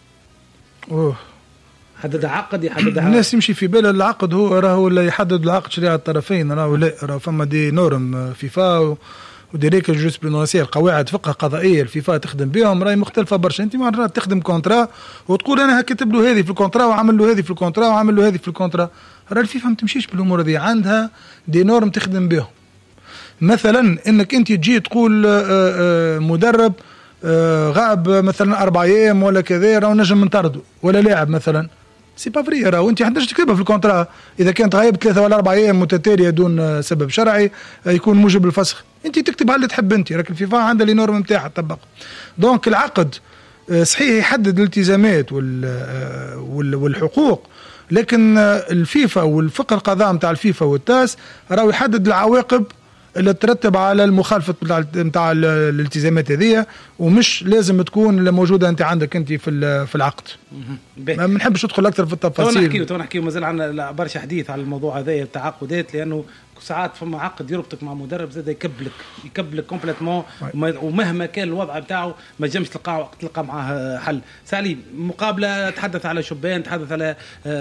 اوه حدد عقد يحدد الناس يمشي في بالها العقد هو راهو اللي يحدد العقد شريعة الطرفين راهو لا راهو فما دي نورم فيفا ودي ريكل جوريسبرودونسيال قواعد فقه قضائيه الفيفا تخدم بهم راهي مختلفه برشا. انت مرات تخدم كونترا وتقول انا كاتب له هذه في الكونترا وعمل له هذه في الكونترا وعمل له هذه في الكونترا. راه الفيفا ما تمشيش بالامور هذه عندها دي نورم تخدم بهم. مثلا انك انت تجي تقول مدرب غاب مثلا اربع ايام ولا كذا راهو نجم نطردوا ولا لاعب مثلا سي با فري راهو انت عندك تكتبها في الكونترا اذا كانت غايب ثلاثه ولا اربع ايام متتاليه دون سبب شرعي يكون موجب الفسخ. انت تكتبها اللي تحب انت راك الفيفا عندها لي نورم نتاعها تطبق. دونك العقد صحيح يحدد الالتزامات والحقوق لكن الفيفا والفقه القضاء نتاع الفيفا والتاس راهو يحدد العواقب اللي ترتب على المخالفه نتاع الالتزامات هذه ومش لازم تكون موجوده انت عندك انت في في العقد. ما بنحبش ندخل اكثر في التفاصيل. تو نحكيو تو نحكيو مازال عندنا برشا حديث على الموضوع هذا التعاقدات لانه ساعات فما عقد يربطك مع مدرب زاد يكبلك يكبلك كومبليتمون ومهما كان الوضع بتاعه ما تجمش تلقى تلقى معاه حل. سالي مقابله تحدث على شبان تحدث على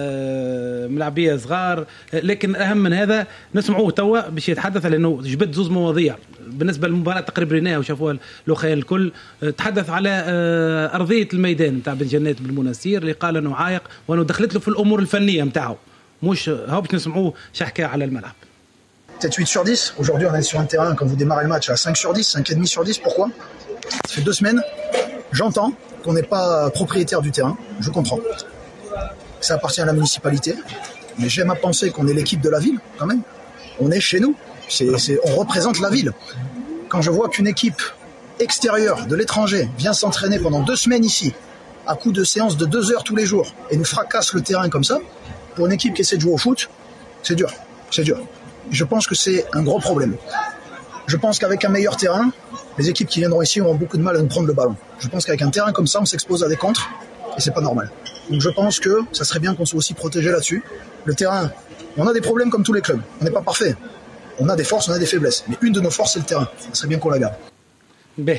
ملاعبيه صغار لكن اهم من هذا نسمعوه توا باش يتحدث لانه جبت زوز مواضيع بالنسبه للمباراه تقريبا ريناها وشافوها الاخوان الكل. تحدث على ارضيه الميدان نتاع بن جنات بالمناسير اللي قال انه عايق وانه دخلت له في الامور الفنيه نتاعو مش هاو باش نسمعوه شحكى على الملعب. Peut-être huit sur dix. Aujourd'hui, on est sur un terrain, quand vous démarrez le match, à cinq sur dix, cinq virgule cinq sur dix. Pourquoi ? Ça fait deux semaines. J'entends qu'on n'est pas propriétaire du terrain. Je comprends. Ça appartient à la municipalité. Mais j'aime à penser qu'on est l'équipe de la ville, quand même. On est chez nous. C'est, c'est, on représente la ville. Quand je vois qu'une équipe extérieure de l'étranger vient s'entraîner pendant deux semaines ici, à coup de séance de deux heures tous les jours, et nous fracasse le terrain comme ça, pour une équipe qui essaie de jouer au foot, c'est dur. C'est dur. Je pense que c'est un gros problème. Je pense qu'avec un meilleur terrain, les équipes qui viendront ici auront beaucoup de mal à nous prendre le ballon. Je pense qu'avec un terrain comme ça, on s'expose à des contres et c'est pas normal. Donc je pense que ça serait bien qu'on soit aussi protégé là-dessus. Le terrain, on a des problèmes comme tous les clubs. On n'est pas parfait. On a des forces, on a des faiblesses. Mais une de nos forces, c'est le terrain. Ça serait bien qu'on la garde. به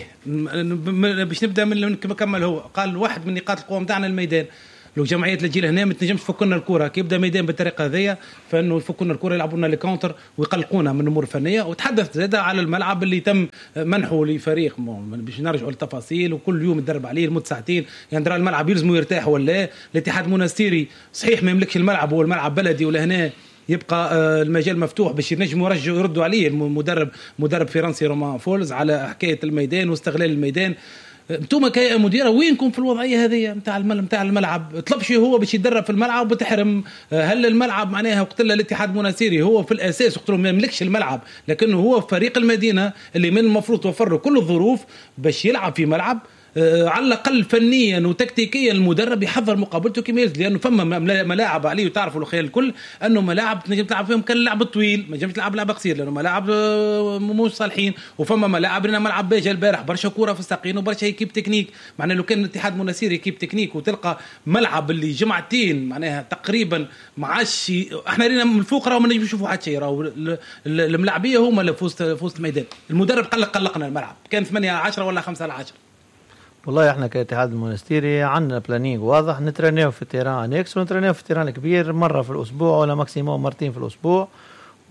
باش نبدا من كما كمل هو قال واحد من نقاط القوه نتاعنا الميدان. لو جمعيات اللي تجي لهنا ما تنجمش تفكرنا الكره كي يبدا ميدان بالطريقه هذيا فانه يفكرنا الكره يلعبوا لنا الكونتر ويقلقونا من الامور الفنيه. وتحدث زاد على الملعب اللي تم منحه لفريق باش نرجعوا للتفاصيل وكل يوم يدرب عليه لمده ساعتين يعني درا الملعب يلزموا يرتاح ولا الاتحاد المنستيري صحيح ما يملكش الملعب هو الملعب بلدي ولا هنا يبقى المجال مفتوح باش ينجموا يرجعوا يردوا عليه المدرب مدرب فرنسي رومان فولز على حكايه الميدان واستغلال الميدان. انتم كمديره وينكم في الوضعيه هذه نتاع نتاع الملعب؟ طلبش هو باش يدرب في الملعب وتحرم هل الملعب معناها وقت الاتحاد المناسيري هو في الاساس وقت ما يملكش الملعب لكنه هو فريق المدينه اللي من المفروض توفر له كل الظروف باش يلعب في ملعب على الأقل فنيا وتكتيكيا المدرب يحضر مقابلته كما يلزم لأنه فما ملاعب عليه وتعرفوا الخيال الكل أنه ملاعب تنجم تلعب فيهم كان لعب طويل ما نجمش تلعب لعب قصير لأنه ملاعب مش صالحين وفما ملاعب لنا ملعب باجا البارح برشا كورة في الساقين وبرشا كيب تكنيك معناه لو كان الاتحاد مناسيري كيب تكنيك وتلقى ملعب اللي جمعتين معناها تقريبا ما عادش احنا رينا من الفوق راهو ما نجمش نشوفوا حتى شيء راهو الملاعبيه هما اللي في وسط في وسط الميدان. المدرب قلق قلقنا الملعب كان ثمانية عشرة ولا خمسة عشرة. والله احنا كاتحاد المونستيري عندنا بلانينغ واضح نترينيو في التيران انكس ونترينيو في التيران الكبير مره في الاسبوع ولا ماكسيموم مرتين في الاسبوع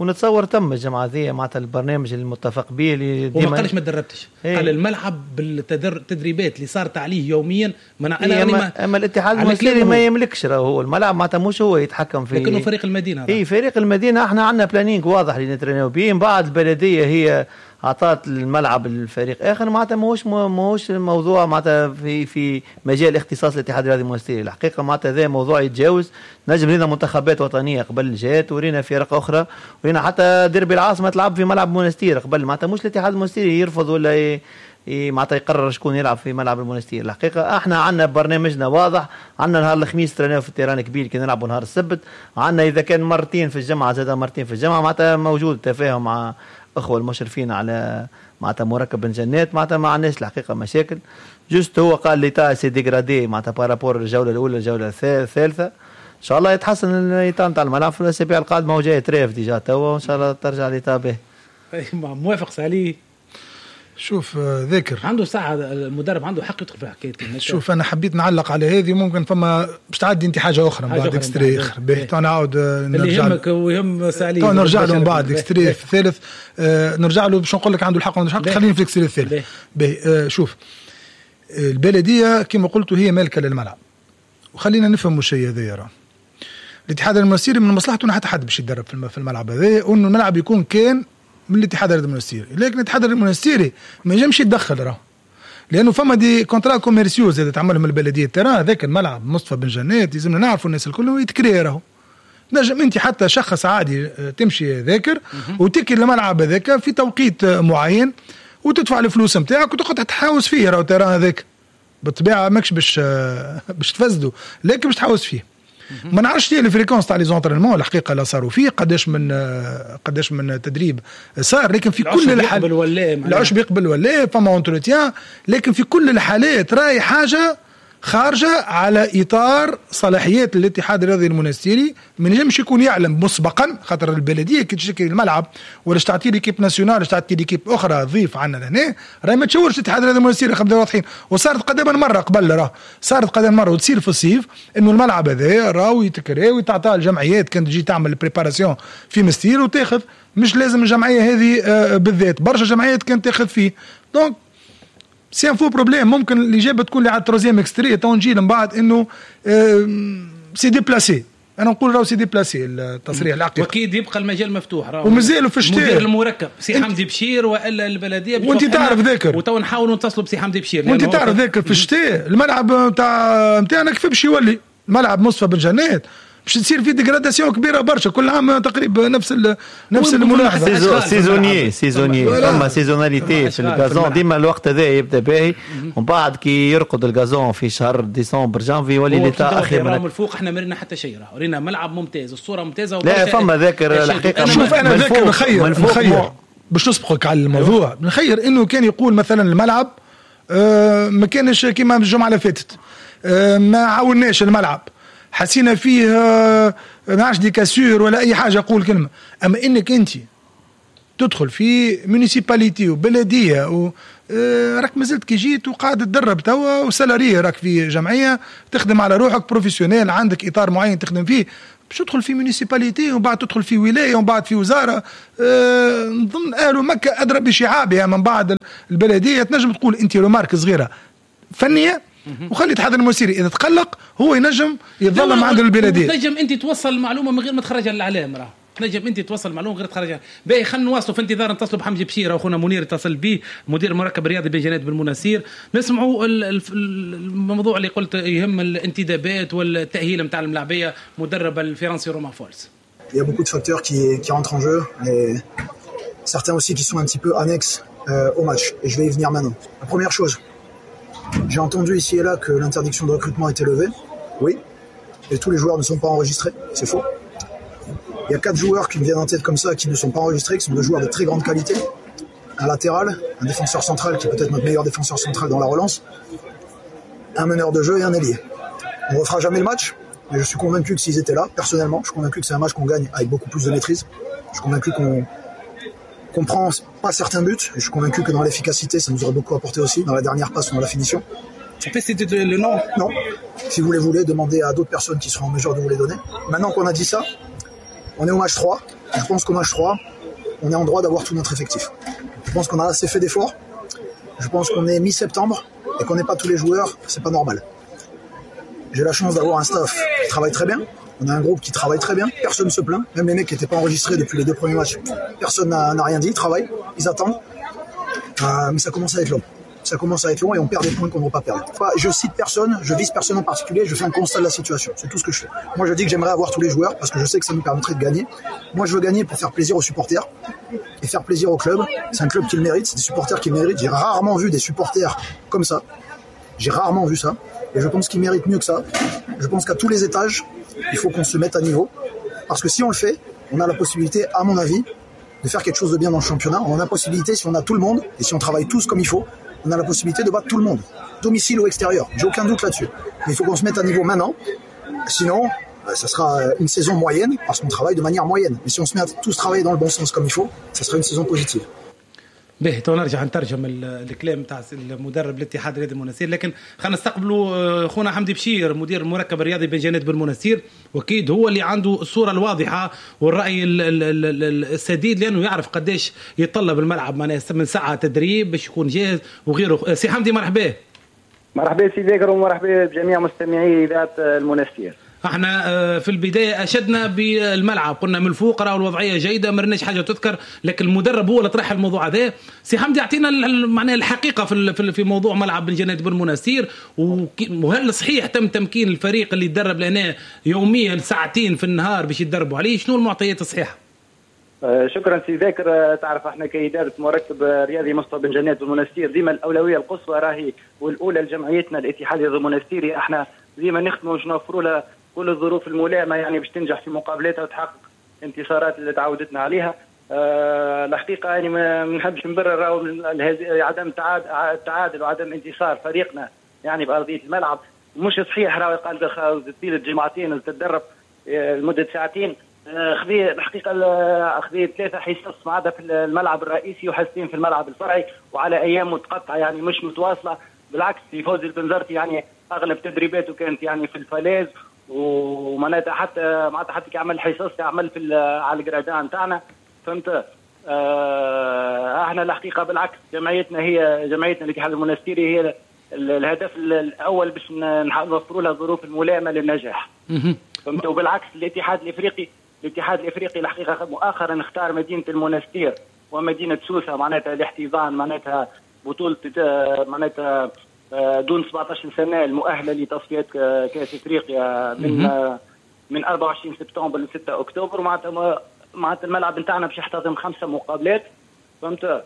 ونتصور تم الجمعه ذي معناتها البرنامج المتفق به اللي ديما وما قالش ما تدربتش ايه. قال الملعب بالتدريبات اللي صارت عليه يوميا انا انا إيه ما اما الاتحاد المصري ما يملكش هو الملعب معناتها مش هو يتحكم فيه لكنه فريق المدينه اي فريق المدينه احنا عندنا بلانينغ واضح اللي نترينيو به. من بعد البلديه هي اعطت الملعب الفريق اخر معناتها ماهوش ماهوش موضوع معناتها في في مجال اختصاص الاتحاد الرياضي المونستيري. الحقيقه معناتها هذا موضوع يتجاوز. نجم لنا منتخبات وطنيه قبل جات ورينا فرق اخرى ورينا حتى ديربي العاصمه تلعب في ملعب مونستير قبل معناتها مش الاتحاد المونستيري يرفض ولا ي... معناتها يقرر شكون يلعب في ملعب المونستير. الحقيقه احنا عندنا برنامجنا واضح. عندنا نهار الخميس تريناو في التيران كبير كي نلعبوا نهار السبت. عندنا اذا كان مرتين في الجمعه زاد مرتين في الجمعه معناتها موجود تفاهم مع اخوه المشرفين على معناتها مركب بن جنات معناتها ما عندناش الحقيقه مشاكل. جست هو قال لي تا سي ديغرادي معناتها بارابور الجوله الاولى الجوله الثالثه. ان شاء الله يتحسن الايطان تاع الملعب في الاسابيع القادمه وجاي تريف ديجا توا وان شاء الله ترجع ليطا به. موافق سالي. شوف ذاكر عنده ساعة المدرب عنده حق يدخل في حكايتي. شوف أنا حبيت نعلق على هذه ممكن فما باش تعدي أنت حاجة أخرى من بعد إكستري آخر به تو نعاود اللي يهمك ويهم سالي تو نرجع له من بعد إكستري الثالث آه نرجع له باش نقول لك عنده الحق وعنده الحق خلينا في الإكستري الثالث به. آه شوف البلدية كما قلت هي مالكة للملعب وخلينا نفهم وش هي هذا راه الاتحاد المونستيري من مصلحته أنه حتى حد باش يتدرب في الملعب هذا وأنه الملعب يكون كان من الاتحاد الرياضي المونستيري. لكن الاتحاد المونستيري ما ينجمش يتدخل راه لانه فما دي كونترا كوميرسيوز اللي تعملهم البلديه ترى هذاك الملعب مصطفى بن جنات لازمنا نعرفوا الناس الكل يتكري راهو. نجم انت حتى شخص عادي تمشي ذاكر وتكي الملعب هذاك في توقيت معين وتدفع الفلوس نتاعك وتقعد تحاوس فيه راهو ترى هذاك بالطبيعه ماكش باش باش تفسدوا لكن باش تحاوس فيه. ما نعرفش ليه الفريكونس تاع لي زونطرينمون الحقيقه اللي صاروا فيه قداش من قداش من تدريب صار لكن في كل الحالات العشب يقبل ولا فما انتروتيان لكن في كل الحالات راي حاجه خارجه على اطار صلاحيات الاتحاد الرياضي المونستيري. ما نجمش يكون يعلم مسبقا خاطر البلديه كي تشكل الملعب ولا تعطي ليكيب ناسيونال ولا تعطي ليكيب اخرى ضيف عندنا لهنا راهي ما تشورش الاتحاد الرياضي المونستيري خبر واضحين. وصارت قدما مره قبل راه صارت قدما مره وتصير في الصيف انه الملعب هذا راهو يتكري ويتعطى الجمعيات كانت تجي تعمل البريباراسيون في مستير وتاخذ مش لازم الجمعيه هذه بالذات برشا جمعيات كانت تاخذ فيه. دونك سي ان فو بروبليم. ممكن الاجابه تكون لي على التروزيام اكستري تو نجي من بعد انه سي ديبلاسي. انا نقول راهو سي ديبلاسي التصريح العقيق واكيد يبقى المجال مفتوح راهو ومازالوا في الشتاء مدير المركب سي حمدي بشير والا البلديه وانت تعرف ذاكر وتو نحاولوا نتصلوا بسي حمدي بشير وانت تعرف ذاكر في الشتاء الملعب نتاع نتاعنا كيف باش يولي الملعب مصطفى بن جنات باش تصير في ديغراداسيون كبيره برشا كل عام تقريبا نفس ال... نفس الملاحظه سيزونيي سيزونيي اما سيزوناليتي في الغازون ديما الوقت هذا يبدا باهي ومن بعد كي يرقد الغازون في شهر ديسمبر جانفي يولي ليتا اخي من الفوق احنا مرينا حتى شيء راه ورينا ملعب ممتاز الصوره ممتازه لا فما ذاكر الحقيقه شوف انا ذاكر نخير نخير باش نسبقك على الموضوع نخير انه كان يقول مثلا الملعب آه ما كانش كيما الجمعه اللي فاتت آه ما عاوناش الملعب حسينا فيه ما عادش دي كاسور ولا اي حاجه اقول كلمه. اما انك انت تدخل في مونيسيباليتي وبلديه و راك مازلت كي جيت وقاعد تدرب توا وسالاريه راك في جمعيه تخدم على روحك بروفيسيونيل عندك اطار معين تخدم فيه باش تدخل في مونيسيباليتي ومن بعد تدخل في ولايه ومن بعد في وزاره. أه نظن اهل مكه ادرى بشعابها من بعد البلديه. تنجم تقول انت رمارك صغيره فنيه وخلي الاتحاد المونستيري اذا تقلق هو ينجم يتظلم عند البلديه. تنجم انت توصل المعلومه من غير ما تخرجها للاعلام راه تنجم انت توصل المعلومه غير تخرجها باهي. خلينا نواصلوا في انتظار نتصلوا بحمدي بشير اخونا منير اتصل به مدير المركب الرياضي بن جنات بالمناصير نسمعوا الموضوع اللي قلت يهم الانتدابات والتاهيل نتاع الملاعبيه مدرب الفرنسي روما فولز. Il y a beaucoup de facteurs qui qui entrent en jeu et certains aussi qui sont un petit peu annexes euh, au match et je vais y venir maintenant. La première chose, j'ai entendu ici et là que l'interdiction de recrutement était levée. Oui. Et tous les joueurs ne sont pas enregistrés. C'est faux. Il y a quatre joueurs qui me viennent en tête comme ça, qui ne sont pas enregistrés, qui sont deux joueurs de très grande qualité. Un latéral, un défenseur central, qui est peut-être notre meilleur défenseur central dans la relance. Un meneur de jeu et un ailier. On ne refera jamais le match, mais je suis convaincu que s'ils étaient là, personnellement, je suis convaincu que c'est un match qu'on gagne avec beaucoup plus de maîtrise. Je suis convaincu qu'on qu'on prend pas certains buts. Je suis convaincu que dans l'efficacité, ça nous aurait beaucoup apporté aussi, dans la dernière passe ou dans la finition. Tu peux citer le nom ? Non. Si vous les voulez, demandez à d'autres personnes qui seront en mesure de vous les donner. Maintenant qu'on a dit ça, On est au match trois. Je pense qu'au match trois, on est en droit d'avoir tout notre effectif. Je pense qu'on a assez fait d'efforts. Je pense qu'on est mi-septembre et qu'on n'est pas tous les joueurs. C'est pas normal. J'ai la chance d'avoir un staff qui travaille très bien. On a un groupe qui travaille très bien. Personne ne se plaint. Même les mecs qui n'étaient pas enregistrés depuis les deux premiers matchs. Personne n'a, n'a rien dit. Ils travaillent. Ils attendent. Euh, mais ça commence à être long. Ça commence à être long et on perd des points qu'on ne doit pas perdre. Enfin, je cite personne, je vise personne en particulier, je fais un constat de la situation. C'est tout ce que je fais. Moi, je dis que j'aimerais avoir tous les joueurs parce que je sais que ça nous permettrait de gagner. Moi, je veux gagner pour faire plaisir aux supporters et faire plaisir au club. C'est un club qui le mérite, c'est des supporters qui le méritent. J'ai rarement vu des supporters comme ça. J'ai rarement vu ça. Et je pense qu'ils méritent mieux que ça. Je pense qu'à tous les étages, il faut qu'on se mette à niveau. Parce que si on le fait, on a la possibilité, à mon avis, de faire quelque chose de bien dans le championnat. On a la possibilité, si on a tout le monde et si on travaille tous comme il faut, on a la possibilité de battre tout le monde, domicile ou extérieur. J'ai aucun doute là-dessus. Mais il faut qu'on se mette à niveau maintenant. Sinon, ça sera une saison moyenne parce qu'on travaille de manière moyenne. Mais si on se met à tous travailler dans le bon sens comme il faut, ça sera une saison positive. به تو نرجع نترجم الكلام تاع المدرب الاتحاد الرياضي بالمنستير، لكن خلينا نستقبلوا خونا حمدي بشير مدير المركب الرياضي بن جنات بالمنستير، واكيد هو اللي عنده الصوره الواضحه والراي السديد لانه يعرف قديش يتطلب الملعب من ساعه تدريب باش يكون جاهز وغيره. سي حمدي مرحبا. مرحبا سي ذاكر ومرحبا بجميع مستمعي اذاعه المنستير. احنا في البدايه اشدنا بالملعب، قلنا من الفوق راه الوضعيه جيده، ما رناش حاجه تذكر، لكن المدرب هو اللي طرح الموضوع هذا. سي حمدي اعطينا معناها الحقيقه في في موضوع ملعب بن جنات بن منستير، وهل صحيح تم تمكين الفريق اللي يتدرب لهنا يوميا ساعتين في النهار باش يتدربوا عليه؟ شنو المعطيات الصحيحه؟ شكرا سي ذاكر. تعرف احنا كإدارة مركب رياضي مصطفى بن جنات بالمنستير ديما الاولويه القصوى راهي والاولى لجمعيتنا الاتحاد الرياضي المنستيري. احنا ديما نخدموا باش نوفروا لها كل الظروف الملائمه يعني باش تنجح في مقابلاتها وتحقق انتصارات اللي تعودتنا عليها. أه الحقيقه يعني ما نحبش نبرر عدم التعادل وعدم انتصار فريقنا يعني بارضيه الملعب. مش صحيح راهو قال طيله جمعتين تتدرب لمده ساعتين. خذي الحقيقه خذي ثلاثه حصص معادة في الملعب الرئيسي وحصتين في الملعب الفرعي وعلى ايام متقطعه يعني مش متواصله. بالعكس في فوزي البنزرتي يعني اغلب تدريباته كانت يعني في الفلاز، ومعناتها حتى معناتها حتى كيعمل حصص يعمل في على الجرادان تاعنا فهمت. آه احنا الحقيقه بالعكس جمعيتنا هي جمعيتنا الاتحاد المنستيري هي الهدف الاول باش نوفروا لها الظروف الملائمه للنجاح فهمت. وبالعكس الاتحاد الافريقي الاتحاد الافريقي الحقيقه مؤخرا اختار مدينه المنستير ومدينه سوسه معناتها لاحتضان معناتها بطوله معناتها دون سبعطاش سنه المؤهله لتصفيات كاس افريقيا من من أربعة وعشرين سبتمبر ل ستة اكتوبر. معناتها معناتها الملعب نتاعنا باش يحتضن خمسه مقابلات فهمت.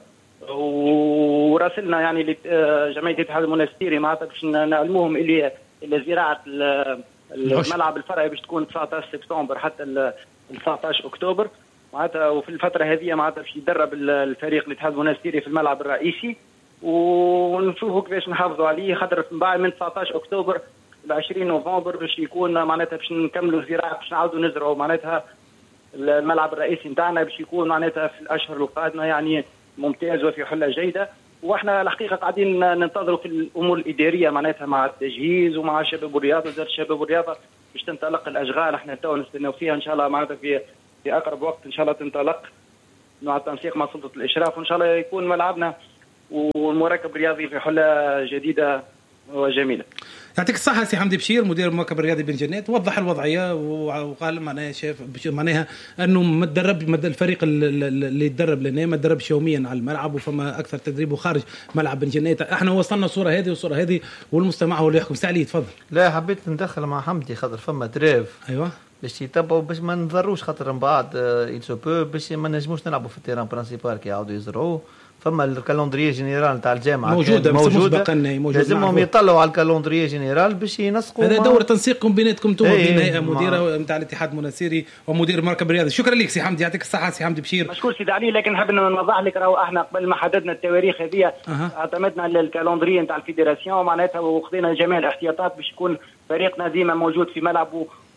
وراسلنا يعني لجمعيه الاتحاد المنستيري معناتها باش نعلموهم اللي اللي زراعه الملعب الفرعي باش تكون تسعطاش سبتمبر حتى ل تسعطاش اكتوبر معناتها. وفي الفتره هذه معناتها باش يدرب الفريق الاتحاد المنستيري في الملعب الرئيسي ونشوفوا كيفاش نحافظوا عليه. خاطر من بعد من تسعطاش اكتوبر ل عشرين نوفمبر باش يكون معناتها باش نكملوا الزراعه باش نعاودوا نزرعوا معناتها الملعب الرئيسي نتاعنا باش يكون معناتها في الاشهر القادمه يعني ممتاز وفي حله جيده. واحنا الحقيقه قاعدين ننتظروا في الامور الاداريه معناتها مع التجهيز ومع شباب الرياضه وزاره الشباب والرياضه باش تنطلق الاشغال. احنا تو نستناو فيها ان شاء الله معناتها في في اقرب وقت ان شاء الله تنطلق مع التنسيق مع سلطه الاشراف وان شاء الله يكون ملعبنا والمركب الرياضي في حله جديده وجميله. يعطيك الصحة سي حمدي بشير مدير المركب الرياضي بن جنات، وضح الوضعية وقال معناها شاف معناها انه ما تدرب الفريق اللي يتدرب لنا ما تدربش يوميا على الملعب وفما اكثر تدريب وخارج ملعب بن جنات. احنا وصلنا الصورة هذه والصورة هذه والمستمع هو اللي يحكم. سعلي تفضل. لا حبيت ندخل مع حمدي خاطر فما دريف ايوه باش يتبعوا باش ما نضروش خاطر من بعد يلسو بو باش ما نجموش نلعبوا في التيران برانسيبال كي يعاودوا يزرعوا. فما الكالندريه جينيرال تاع الجامعه موجوده موجوده لازمهم يطلعوا على الكالندريه جينيرال باش ينسقوا. هذا دور تنسيقكم بيناتكم انتم بين هيئه مديره نتاع الاتحاد المنستيري ومدير المركب الرياضي. شكرا لك سي حمدي يعطيك الصحه سي حمدي بشير. مشكور سيدي علي. لكن نحب نوضح لك راهو احنا قبل ما حددنا التواريخ هذه أه. اعتمدنا على الكالندريه نتاع الفيدراسيون معناتها وخذينا جميع الاحتياطات باش يكون فريقنا ديما موجود في ملعبه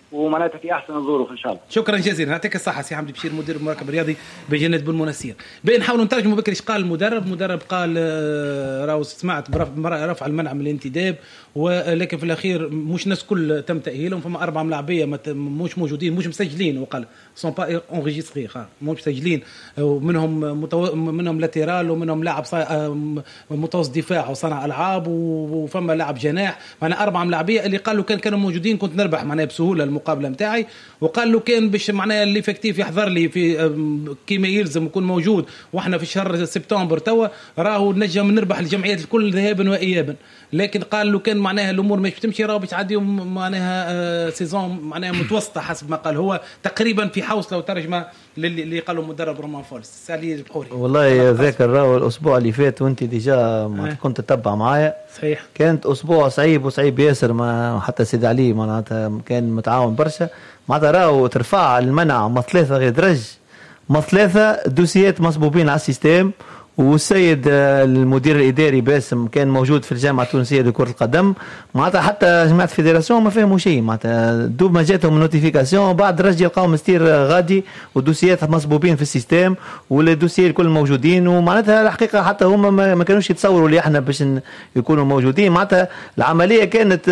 ومعناتها في احسن الظروف ان شاء الله. شكرا جزيلا، يعطيك الصحه سي حمدي بشير مدير المراقب الرياضي بجنة بن بين نحاولوا نترجموا بكري ايش قال المدرب. مدرب قال راهو سمعت برفع المنع من الانتداب، ولكن في الاخير مش ناس كل تم تاهيلهم، فما اربعه ملاعبيه مش موجودين مش مسجلين، وقال سون با اونغيستري مش مسجلين، ومنهم متو... منهم لاتيرال ومنهم لاعب صا... متوسط دفاع وصانع العاب وفما لاعب جناح، معنا اربعه ملاعبيه اللي قالوا كان كانوا موجودين كنت نربح معناها بسهوله المقابله نتاعي، وقال له كان باش معناها اللي فيكتيف يحضر لي في كيما يلزم يكون موجود، واحنا في شهر سبتمبر توا راهو نجم نربح الجمعيات الكل ذهابا وايابا، لكن قال له كان معناها الامور مش بتمشي راهو بتعديهم معناها سيزون معناها متوسطه حسب ما قال هو تقريبا في حوصله وترجمه اللي قالوا مدرب رومان فولس. سالي البحوري والله ذاكر راهو الاسبوع اللي فات وانت ديجا ما كنت تتبع معايا صحيح، كانت اسبوع صعيب وصعيب ياسر، ما حتى سيد علي معناتها كان متعاون برشا، معناتها راهو ترفع المنع ما ثلاثه غير درج ما ثلاثه دوسيات مصبوبين على السيستم، والسيد المدير الاداري باسم كان موجود في الجامعه التونسيه لكره القدم، معناتها حتى جماعه الفيدراسيون ما فهموا شيء، معناتها دوب ما جاتهم نوتيفيكاسيون بعد رجع يلقاو مستير غادي ودوسيات مصبوبين في السيستم والدوسيات الكل موجودين، ومعناتها الحقيقه حتى هما ما كانوش يتصوروا اللي احنا باش يكونوا موجودين، معناتها العمليه كانت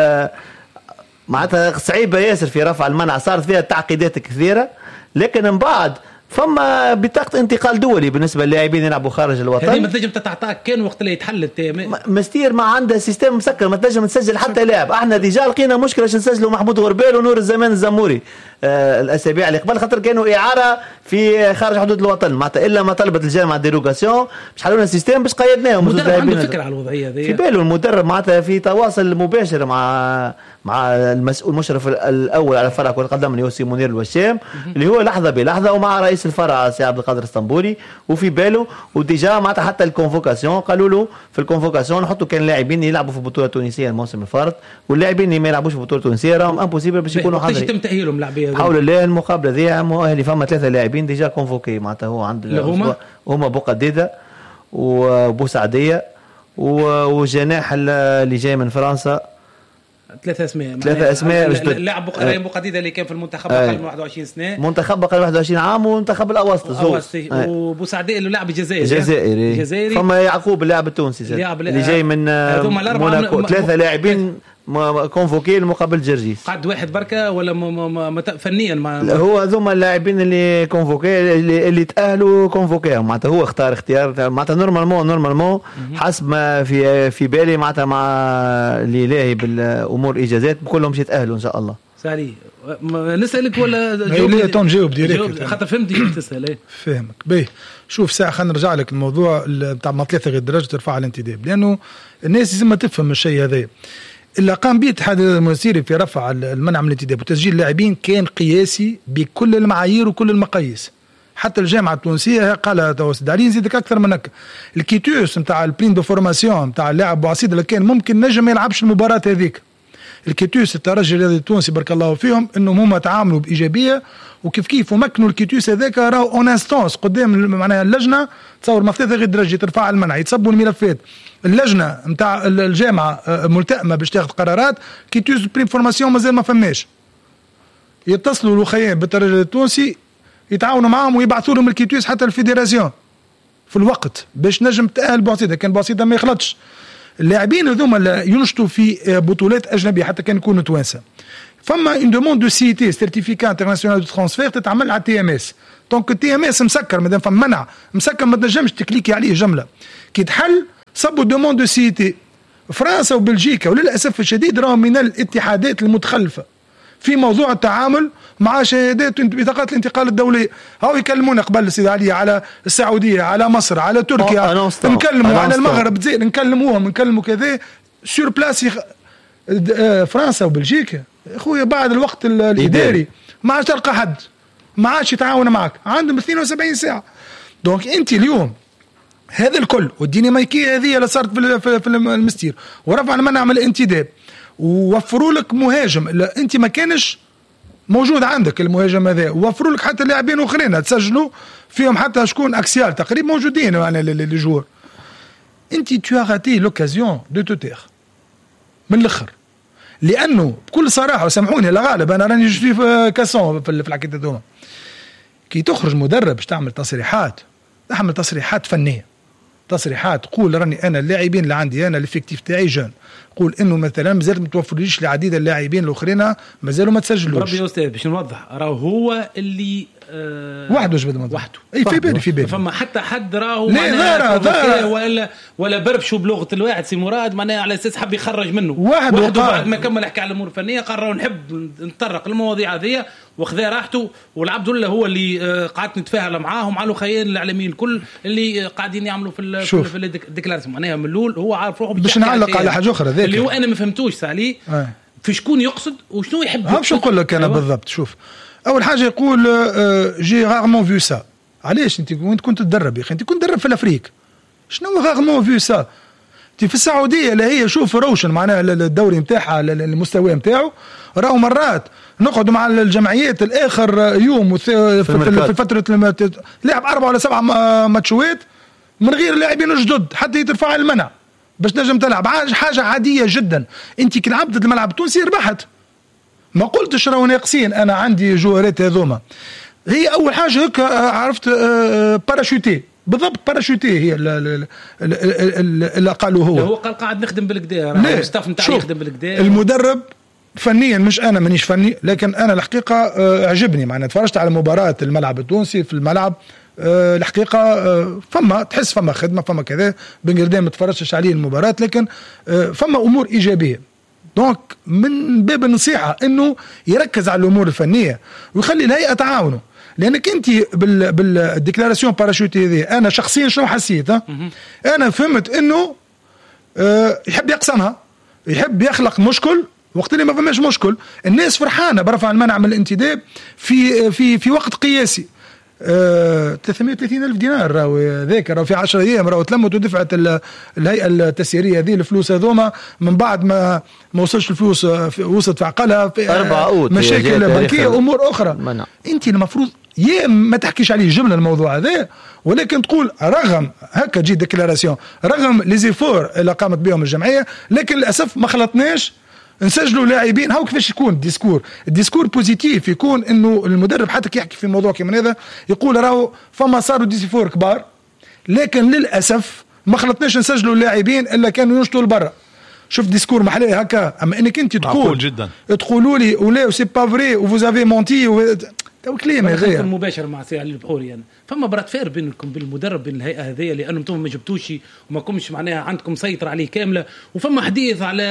معناتها صعيبه ياسر في رفع المنع، صارت فيها تعقيدات كثيره، لكن من بعد فما بطاقة انتقال دولي بالنسبة للاعبين يلعبوا خارج الوطن. هذه ما تنجم تتعطاك كان وقت اللي يتحل مستير ما عنده سيستم مسكر، ما تنجم تسجل حتى لاعب. احنا ديجا لقينا مشكلة باش نسجلوا محمود غربال ونور الزمان الزموري آه الاسابيع اللي قبل، خاطر كانوا اعارة في خارج حدود الوطن، معناتها الا ما طلبت الجامعة ديروغاسيون باش حلوا لنا السيستم باش قيدناهم. المدرب عنده فكرة على الوضعية هذه في باله المدرب، معناتها في تواصل مباشر مع مع المسؤول المشرف الاول على فرع كرة القدم اللي هو سي منير الوشام اللي هو لحظة بلحظة، ومع رئيس الفرع سي عبد القادر الاسطنبولي، وفي باله وديجا معناتها حتى الكونفوكاسيون قالوا له في الكونفوكاسيون نحطوا كان لاعبين يلعبوا في البطولة التونسية الموسم الفارط، واللاعبين اللي ما يلعبوش في البطولة التونسية راهم امبوسيبل باش يكونوا حاضرين. يتم تأهيلهم لاعبين حول الله المقابلة ذي مؤهل، فما ثلاثة لاعبين ديجا كونفوكي، معناتها هو عند هما هما بوقديدة وبوسعدية وجناح اللي جاي من فرنسا، ثلاثة اسماء ثلاثة اسماء اللاعب بو قديدة اللي كان في المنتخب اقل من واحد وعشرين سنة، منتخب اقل من واحد وعشرين عام، ومنتخب الاوسط اوسطي، وبوسعدي اللي لاعب الجزائري جزائري جزائري فما يعقوب اللاعب التونسي اللي جاي من موناكو، ثلاثة لاعبين كونفوكي المقابل جرجيس. قعد واحد بركه ولا م م فنيا ما هو هذوما اللاعبين اللي كونفوكي اللي, اللي تاهلوا كونفوكيهم، معناتها هو اختار اختيار معناتها نورمالمون نورمالمون حسب ما في في بالي، معناتها مع اللي لاهي بالامور اجازات كلهم يتاهلوا ان شاء الله. سالي نسالك ولا لا تون جاوب ديريكت خاطر فهمتي تسال ايه فهمك باهي. شوف ساعه خلينا نرجع لك الموضوع بتاع ما ثلاثه غير درجه ترفع الانتداب، لانه الناس لازم تفهم الشيء هذا. اللي قام به الاتحاد المنستيري في رفع المنع من الانتداب وتسجيل اللاعبين كان قياسي بكل المعايير وكل المقاييس، حتى الجامعه التونسيه قالها تو سيد علي نزيدك اكثر من هكا. الكيتوس نتاع البلين دو فورماسيون نتاع اللاعب بوعصيد اللي كان ممكن نجم ما يلعبش المباراه هذيك، الكيتوس الترجي الرياضي التونسي بارك الله فيهم انهم هما تعاملوا بايجابيه، وكيف كيف ومكنوا الكيتوس هذاك راهو اون انستونس قدام معناها اللجنه، تصور ما ثلاثه غير درجه ترفع المنع يتصبوا الملفات، اللجنه نتاع الجامعه ملتئمه باش تاخذ قرارات، كيتوس بريم فورماسيون مازال ما فماش، يتصلوا الوخيان بالترجي التونسي يتعاونوا معاهم ويبعثوا لهم الكيتوس حتى الفيدراسيون في الوقت باش نجم تاهل بوعصيده، كان بوعصيده ما يخلطش. اللاعبين هذوما اللي ينشطوا في بطولات اجنبيه حتى كان يكونوا توانسه، فما اون دوموند دو سي تي سيرتيفيكا انترناسيونال دو ترانسفير تتعمل على تي ام اس، دونك التي ام اس مسكر مادام فما منع مسكر ما تنجمش تكليكي عليه جمله، كي تحل صبوا دوموند دو سي تي. فرنسا وبلجيكا وللاسف الشديد راهم من الاتحادات المتخلفه في موضوع التعامل مع شهادات بطاقات الانتقال الدوليه. هاو يكلمونا قبل السيد علي على السعوديه على مصر على تركيا، نكلموا على المغرب تزيد نكلموهم نكلموا كذا سور بلاس يخ... فرنسا وبلجيكا اخويا بعد الوقت الاداري ما عادش تلقى حد ما عادش يتعاون معك، عندهم اثنين وسبعين ساعه. دونك انت اليوم هذا الكل والديناميكيه هذه اللي صارت في, في المستير ورفع المنع من الانتداب ووفروا لك مهاجم لا انت ما كانش موجود عندك المهاجم هذا، ووفروا لك حتى لاعبين اخرين تسجلوا فيهم حتى شكون اكسيال تقريبا موجودين يعني لي جور. انت تو غاتي لوكازيون دو تو تير من الاخر. لانه بكل صراحه وسامحوني لا غالب انا راني جوستي في كاسون في الحكايه هذوما، كي تخرج مدرب باش تعمل تصريحات تعمل تصريحات فنيه، تصريحات تقول راني انا اللاعبين اللي عندي انا الافكتيف تاعي جون، قول انه مثلا مازال ما توفرليش لعديد اللاعبين الاخرين مازالوا ما تسجلوش. ربي يا استاذ باش نوضح راهو هو اللي أه وحده جبد الموضوع وحده اي في بالي في بالي فما حتى حد راهو معناها ضارة ولا ولا بربشوا بلغه الواحد سي مراد معناها على اساس حب يخرج منه واحد وحده بعد ما كمل يحكي على الامور الفنيه قال راهو نحب نتطرق للمواضيع هذه وخذا راحته، والعبد الله هو اللي قعدت نتفاعل معاهم على خيال الاعلاميين الكل اللي قاعدين يعملوا في في الديكلاراسيون معناها من الاول هو عارف روحه. باش نعلق على حاجه اخرى ذاك اللي هو انا ما فهمتوش سالي آه. في شكون يقصد وشنو يحب. ها باش نقول لك انا بالضبط. شوف اول حاجه يقول جي رارمون فيو سا، علاش انت وين كنت تدرب يا اخي؟ انت كنت تدرب في الافريق، شنو رارمون فيو سا؟ انت في السعوديه اللي هي شوف روشن معناها الدوري نتاعها المستوى نتاعو، راهو مرات نقعدوا مع الجمعيات الاخر يوم في, في فتره لعب اربعه ولا سبعه ماتشوات من غير لاعبين جدد حتى يترفع المنع باش نجم تلعب، حاجه عاديه جدا. انت كي لعبت الملعب التونسي ربحت، ما قلتش راهو ناقصين انا عندي جوهرات هذوما. هي اول حاجه هيك عرفت باراشوتي بالضبط، باراشوتي هي اللي قالوا هو هو قال قاعد نخدم بالكدا، راهو الستاف نتاعي يخدم بالكدا. المدرب فنيا مش انا مانيش فني، لكن انا الحقيقه عجبني معناها تفرجت على مباراه الملعب التونسي في الملعب أه الحقيقه أه فما تحس فما خدمه فما كذا. بن قردان ما تفرجتش عليه المباراه لكن أه فما امور ايجابيه. دونك من باب النصيحه انه يركز على الامور الفنيه ويخلي الهيئه تعاونه، لانك انت بال بالديكلاراسيون باراشوتي هذه انا شخصيا شنو حسيت؟ انا فهمت انه أه يحب يقسمها، يحب يخلق مشكل وقت اللي ما فماش مشكل. الناس فرحانه برفع المنع من الانتداب في في في وقت قياسي. أه ثلاثمائة وثلاثين ألف دينار راهو ذاك راهو في عشرة أيام راهو تلمت ودفعت الهيئة التسييرية هذه الفلوس هذوما من بعد ما ما وصلش الفلوس وصلت في عقلها في مشاكل بنكية أمور أخرى منع. أنت المفروض يا ما تحكيش عليه جملة الموضوع هذا، ولكن تقول رغم هكا تجي ديكلاراسيون رغم ليزيفور اللي قامت بهم الجمعية، لكن للأسف ما خلطناش نسجلوا لاعبين. هاو كيفاش يكون الديسكور الديسكور بوزيتيف يكون انه المدرب حتى كي يحكي في موضوع كيما هذا يقول راهو فما صاروا ديسيفور كبار، لكن للاسف ما خلطناش نسجلوا اللاعبين الا كانوا ينشطوا لبرا. شوف ديسكور محلي هكا، اما انك انت تقول جدا تقولوا لي ولا سي با فري وفوزافي مونتي تو كلام هذايا مباشر مع سي علي البحوري. يعني فما برات فير بينكم بالمدرب بين الهيئه هذه لانه انتم ما جبتوش وما كنتش معناها عندكم سيطره عليه كامله، وفما حديث على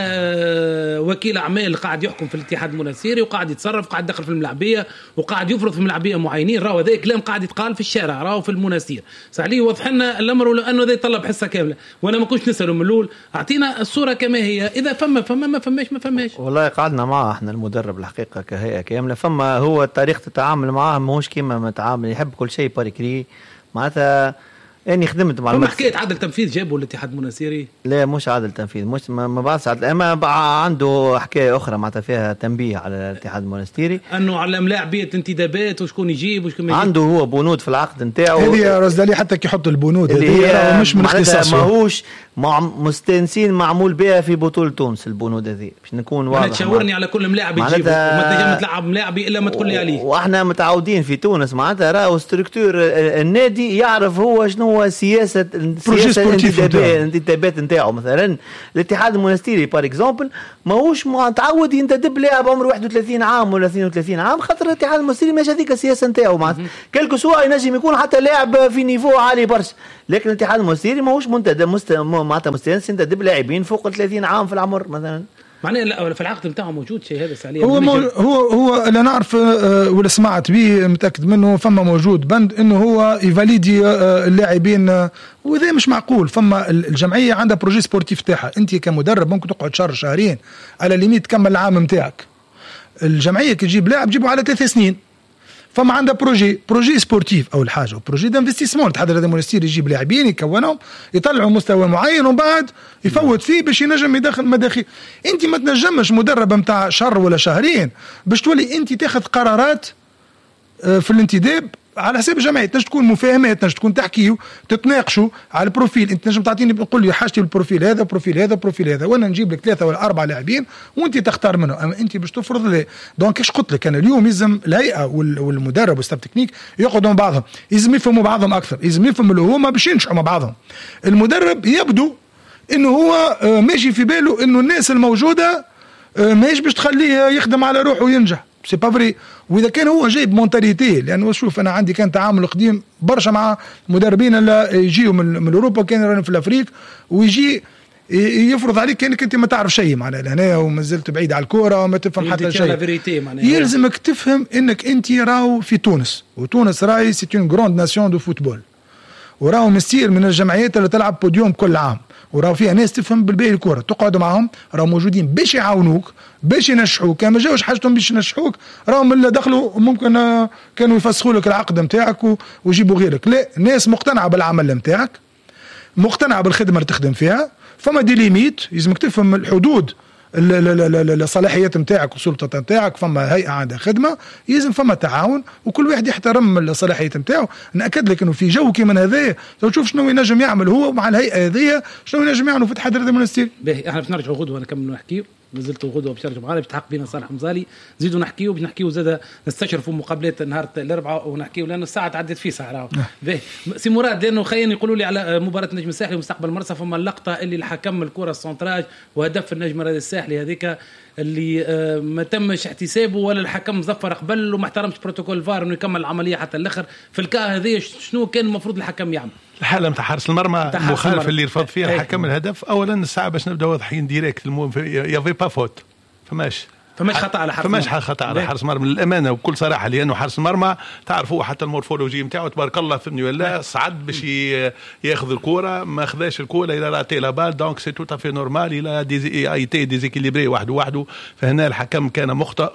وكيل اعمال قاعد يحكم في الاتحاد المنستيري وقاعد يتصرف قاعد يدخل في الملاعبيه وقاعد يفرض في الملاعبيه معينين. راهو هذا كلام قاعد يتقال في الشارع راهو في المنستير. سعلي وضح لنا الامر لانه هذا يطلب حصه كامله وانا ما كنتش نساله من الاول. اعطينا الصوره كما هي، اذا فما فما ما فماش ما فماش. والله قعدنا معه احنا المدرب الحقيقه كهيئه كامله، فما هو طريقه التعامل معاه ماهوش كيما متعامل، يحب كل شيء باريكري معناتها. يعني خدمت مع فما حكايه عدل تنفيذ جابوا الاتحاد المنستيري؟ لا مش عدل تنفيذ، مش ما بعرفش عدل، اما عنده حكايه اخرى معناتها فيها تنبيه على الاتحاد المنستيري انه على ملاعبيه انتدابات وشكون يجيب وشكون ما يجيب. عنده هو بنود في العقد نتاعو هذه يا رزدالي حتى كي يحط البنود هذه مش من اختصاصه، ماهوش مع مستانسين معمول بها في بطوله تونس البنود هذه باش نكون واضح. انا تشاورني على كل ملاعب يجيبه وما تنجم تلعب ملاعبي الا ما تقول لي عليه. واحنا متعودين في تونس معناتها راهو ستركتور النادي يعرف هو شنو هو سياسه السياسه الانتدابات نتاعو. مثلا الاتحاد المنستيري بار اكزومبل ماهوش متعود ينتدب لاعب عمره واحد وثلاثين عام ولا اثنين وثلاثين عام، خاطر الاتحاد المنستيري ماشي هذيك السياسه نتاعو معناتها كلكو سوا ينجم يكون حتى لاعب في نيفو عالي برشا، لكن الاتحاد المنستيري ماهوش منتدب مست... معناتها مستانس ينتدب لاعبين فوق ثلاثين عام في العمر مثلا. معناه لا في العقد نتاعه موجود شيء هذا سالي هو مو هو هو اللي نعرف ولا سمعت به متاكد منه فما موجود بند انه هو يفاليدي اللاعبين، وذا مش معقول. فما الجمعيه عندها بروجي سبورتيف تاعها، انت كمدرب ممكن تقعد شهر شهرين على ليميت تكمل العام نتاعك. الجمعيه كي تجيب لاعب تجيبه على ثلاث سنين. فما عندها بروجي بروجي سبورتيف اول حاجه، وبروجي دانفستيسمون. الاتحاد هذا المنستير يجيب لاعبين يكونهم يطلعوا مستوى معين ومن بعد يفوت فيه باش ينجم يدخل مداخيل. انت ما تنجمش مدرب نتاع شهر ولا شهرين باش تولي انت تاخذ قرارات في الانتداب على حساب الجمعيات تنجم تكون مفاهمات، تنجم تكون تحكيوا تتناقشوا على البروفيل. انت تنجم تعطيني تقول لي حاجتي بالبروفيل هذا بروفيل هذا بروفيل هذا، وانا نجيب لك ثلاثه ولا اربعه لاعبين وانت تختار منهم. اما انت باش تفرض لي. دونك ايش قلت لك انا اليوم يلزم الهيئه والمدرب والستاف تكنيك يقعدوا مع بعضهم، يلزم يفهموا بعضهم اكثر، يلزم يفهموا اللي هما باش ينجحوا مع بعضهم. المدرب يبدو انه هو ماشي في باله انه الناس الموجوده ماهيش باش تخليه يخدم على روحه وينجح، سي با فري. واذا كان هو جايب مونتاليتي، لانه شوف انا عندي كان تعامل قديم برشا مع مدربين اللي يجيوا من, من اوروبا، كان رانا في الافريق ويجي يفرض عليك كانك انت ما تعرف شيء معناها لهنا وما زلت بعيد على الكوره وما تفهم حتى شيء. يلزمك تفهم انك انت راهو في تونس، وتونس راهي سي اون غروند ناسيون دو فوتبول، وراهو مستير من الجمعيات اللي تلعب بوديوم كل عام، وراهو فيها ناس تفهم بالباهي الكره، تقعدوا معهم راهو موجودين باش يعاونوك باش ينجحوك. كان ما جاوش حاجتهم باش ينجحوك راهم اللي دخلوا ممكن كانوا يفسخوا لك العقد نتاعك ويجيبوا غيرك. لا، ناس مقتنعه بالعمل نتاعك، مقتنعه بالخدمه اللي تخدم فيها، فما دي ليميت لازمك تفهم الحدود الصلاحيات نتاعك والسلطه نتاعك. فما هيئه عندها خدمه، يلزم فما تعاون وكل واحد يحترم الصلاحيات نتاعو. ناكد لك انه في جو كيما هذا تشوف شنو ينجم يعمل هو مع الهيئه هذه، شنو ينجم يعملوا في الاتحاد الرياضي المنستيري. باهي احنا باش نرجعوا غدوه نكملوا نحكيو، نزلتوا غدوه باش نرجعوا معنا باش تحق بينا صالح مزالي، نزيدوا نحكيو باش نحكيو زاد نستشرفوا مقابلات نهار الاربعاء ونحكيو لانه الساعه تعدت فيه ساعه راهو. باهي سي مراد، لانه خلينا يقولوا لي على مباراه النجم الساحلي ومستقبل المرسى، فما اللقطه اللي الحكم الكره السونتراج وهدف النجم الساحلي هذيك اللي ما تمش احتسابه ولا الحكم ظفر قبل وما احترمش بروتوكول الفار انه يكمل العمليه حتى الاخر. في الكا هذه شنو كان المفروض الحكم يعمل؟ الحاله نتاع حارس المرمى المخالف اللي رفض فيها الحكم الهدف. اولا الساعه باش نبدا واضحين ديريكت، يافي با فوت، فماش فماش خطا على حارس فماش خطا على حارس المرمى للامانه وبكل صراحه، لانه حارس المرمى تعرف هو حتى المورفولوجي نتاعو تبارك الله فهمني ولا صعد باش ياخذ الكره، ما خذاش الكره الى راتي لا بال، دونك سي تو افي نورمال الى دي اي تي ديزيكيليبري وحده وحده. فهنا الحكم كان مخطئ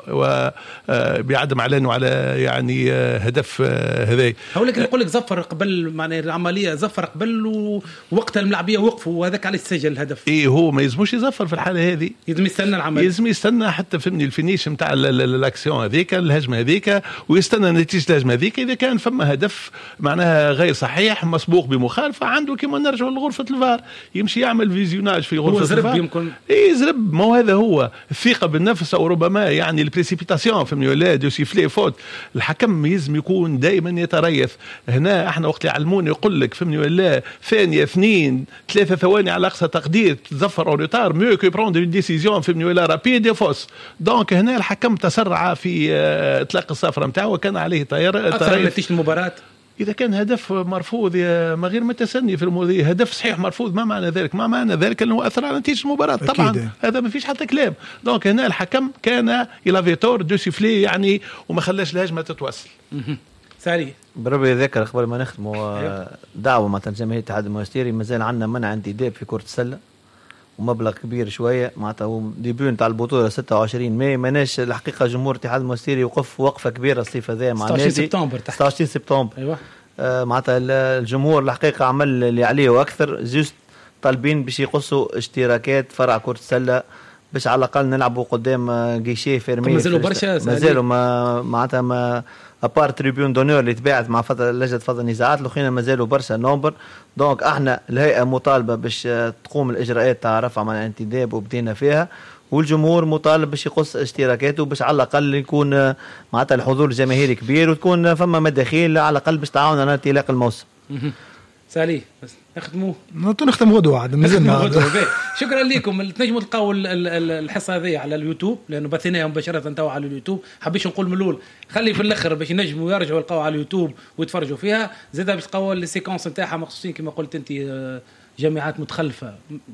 وبيعدم علانه على يعني هدف هذا. هقول لك يقول لك زفر قبل معناها العمليه، زفر قبل ووقتها الملاعبيه وقفوا وهذاك عليه سجل الهدف. اي هو ما يلزموش يزفر في الحاله هذه، يلزم يستنى العمليه، يلزم يستنى حتى في الفينيش نتاع الاكسيون هذيك الهجمه هذيك ويستنى نتيجه الهجمه هذيك. اذا كان فما هدف معناها غير صحيح مسبوق بمخالفه، عنده كما نرجعوا لغرفه الفار يمشي يعمل فيزيوناج في غرفه الفار يمكن يزرب. ما هذا هو الثقه بالنفس او ربما يعني البريسيبيتاسيون فهمني ولا دو سيفلي فوت. الحكم يلزم يكون دائما يتريث. هنا احنا وقت يعلمون يقول لك فهمني ولا ثانيه اثنين ثلاثه ثواني على اقصى تقدير تظفر او ريتار ميو كو بروندر اون ديسيزيون فهمني ولا رابيد فوس. دونك هنا الحكم تسرع في اطلاق الصفرة نتاعو وكان عليه طيار اثر نتيجه المباراه. إذا كان هدف مرفوض يا ما غير متسني في الموضوع، هدف صحيح مرفوض، ما معنى ذلك؟ ما معنى ذلك أنه أثر على نتيجة المباراة طبعا أكيد. هذا ما فيش حتى كلام. دونك هنا الحكم كان إلى فيتور دو سيفلي يعني وما خلاش الهجمة تتوصل. ساري بربي يذكر قبل ما نختموا دعوة مع جماهير الاتحاد المنستيري، مازال عندنا منع انتداب في كرة السلة ومبلغ كبير شويه معناتها هو ديبيو نتاع البطوله ستة وعشرين ماي. ماناش الحقيقه جمهور الاتحاد المنستيري يوقف وقفه كبيره الصيف هذا مع النادي ستة عشر سبتمبر ستة عشر سبتمبر. ايوه آه معناتها الجمهور الحقيقه عمل اللي عليه واكثر، جوست طالبين باش يقصوا اشتراكات فرع كره السله باش على الاقل نلعبوا قدام جيشيه فيرمي. مازالوا برشا مازالوا ما معناتها ما ابار تريبيون دونور اللي تباعت مع فتره لجنه فضل النزاعات الاخرين مازالوا برشا نومبر. دونك احنا الهيئه مطالبه باش تقوم الاجراءات تاع رفع من الانتداب وبدينا فيها، والجمهور مطالب باش يقص اشتراكاته باش على الاقل يكون معناتها الحضور الجماهيري كبير وتكون فما مداخيل على الاقل باش تعاون على انطلاق الموسم. سالي بس نختموا نختم غدوه عاد مازلنا. شكرا لكم. تنجموا تلقاو الحصه هذه على اليوتيوب لانه بثيناها مباشره تو على اليوتيوب. حبيش نقول من الاول خلي في الاخر باش ينجموا يرجعوا يلقاو على اليوتيوب ويتفرجوا فيها. زاد باش تلقاو السيكونس نتاعها مخصوصين كما قلت انت جامعات متخلفه